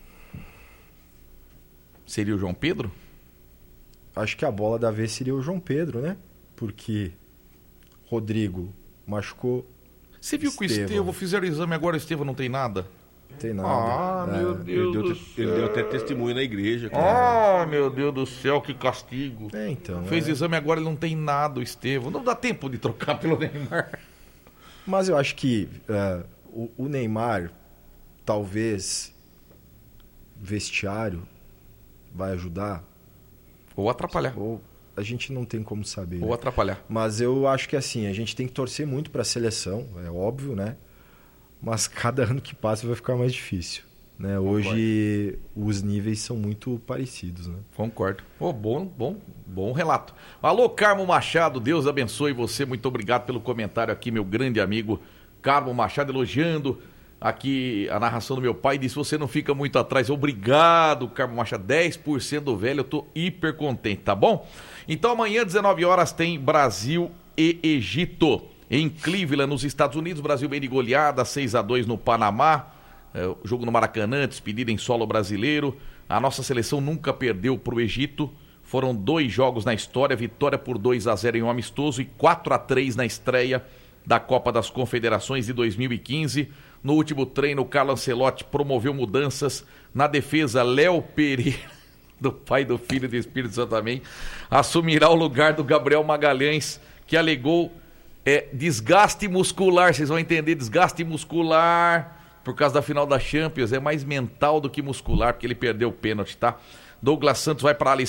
Seria o João Pedro? Acho que a bola da vez seria o João Pedro, né? Porque Rodrigo machucou. Você viu que o Estevão fizeram o exame agora, o Estevão não tem nada? Não tem nada. Meu Deus do céu. Ele deu até testemunho na igreja. Meu Deus do céu, que castigo. Então. Fez exame agora, ele não tem nada, o Estevão. Não dá tempo de trocar pelo Neymar. Mas eu acho que o Neymar, talvez, vestiário, vai ajudar. Ou atrapalhar. Ou a gente não tem como saber. Ou atrapalhar. Mas eu acho que assim, a gente tem que torcer muito para a seleção, é óbvio, né? Mas cada ano que passa vai ficar mais difícil, né? Hoje os níveis são muito parecidos, né? Concordo. Bom relato. Alô, Carmo Machado, Deus abençoe você. Muito obrigado pelo comentário aqui, meu grande amigo Carmo Machado, elogiando aqui a narração do meu pai. Disse, você não fica muito atrás. Obrigado, Carmo Machado. 10% do velho, eu tô hiper contente, tá bom? Então amanhã, 19 horas, tem Brasil e Egito. Em Cleveland, nos Estados Unidos, Brasil bem de goleada, 6-2 no Panamá. Jogo no Maracanã, despedida em solo brasileiro. A nossa seleção nunca perdeu para o Egito. Foram 2 jogos na história, vitória por 2-0 em um amistoso e 4-3 na estreia da Copa das Confederações de 2015. No último treino, o Carlo Ancelotti promoveu mudanças. Na defesa, Léo Pereira, do Pai, do Filho e do Espírito Santo também, assumirá o lugar do Gabriel Magalhães, que alegou É desgaste muscular, vocês vão entender, desgaste muscular por causa da final da Champions, é mais mental do que muscular, porque ele perdeu o pênalti, tá? Douglas Santos vai para a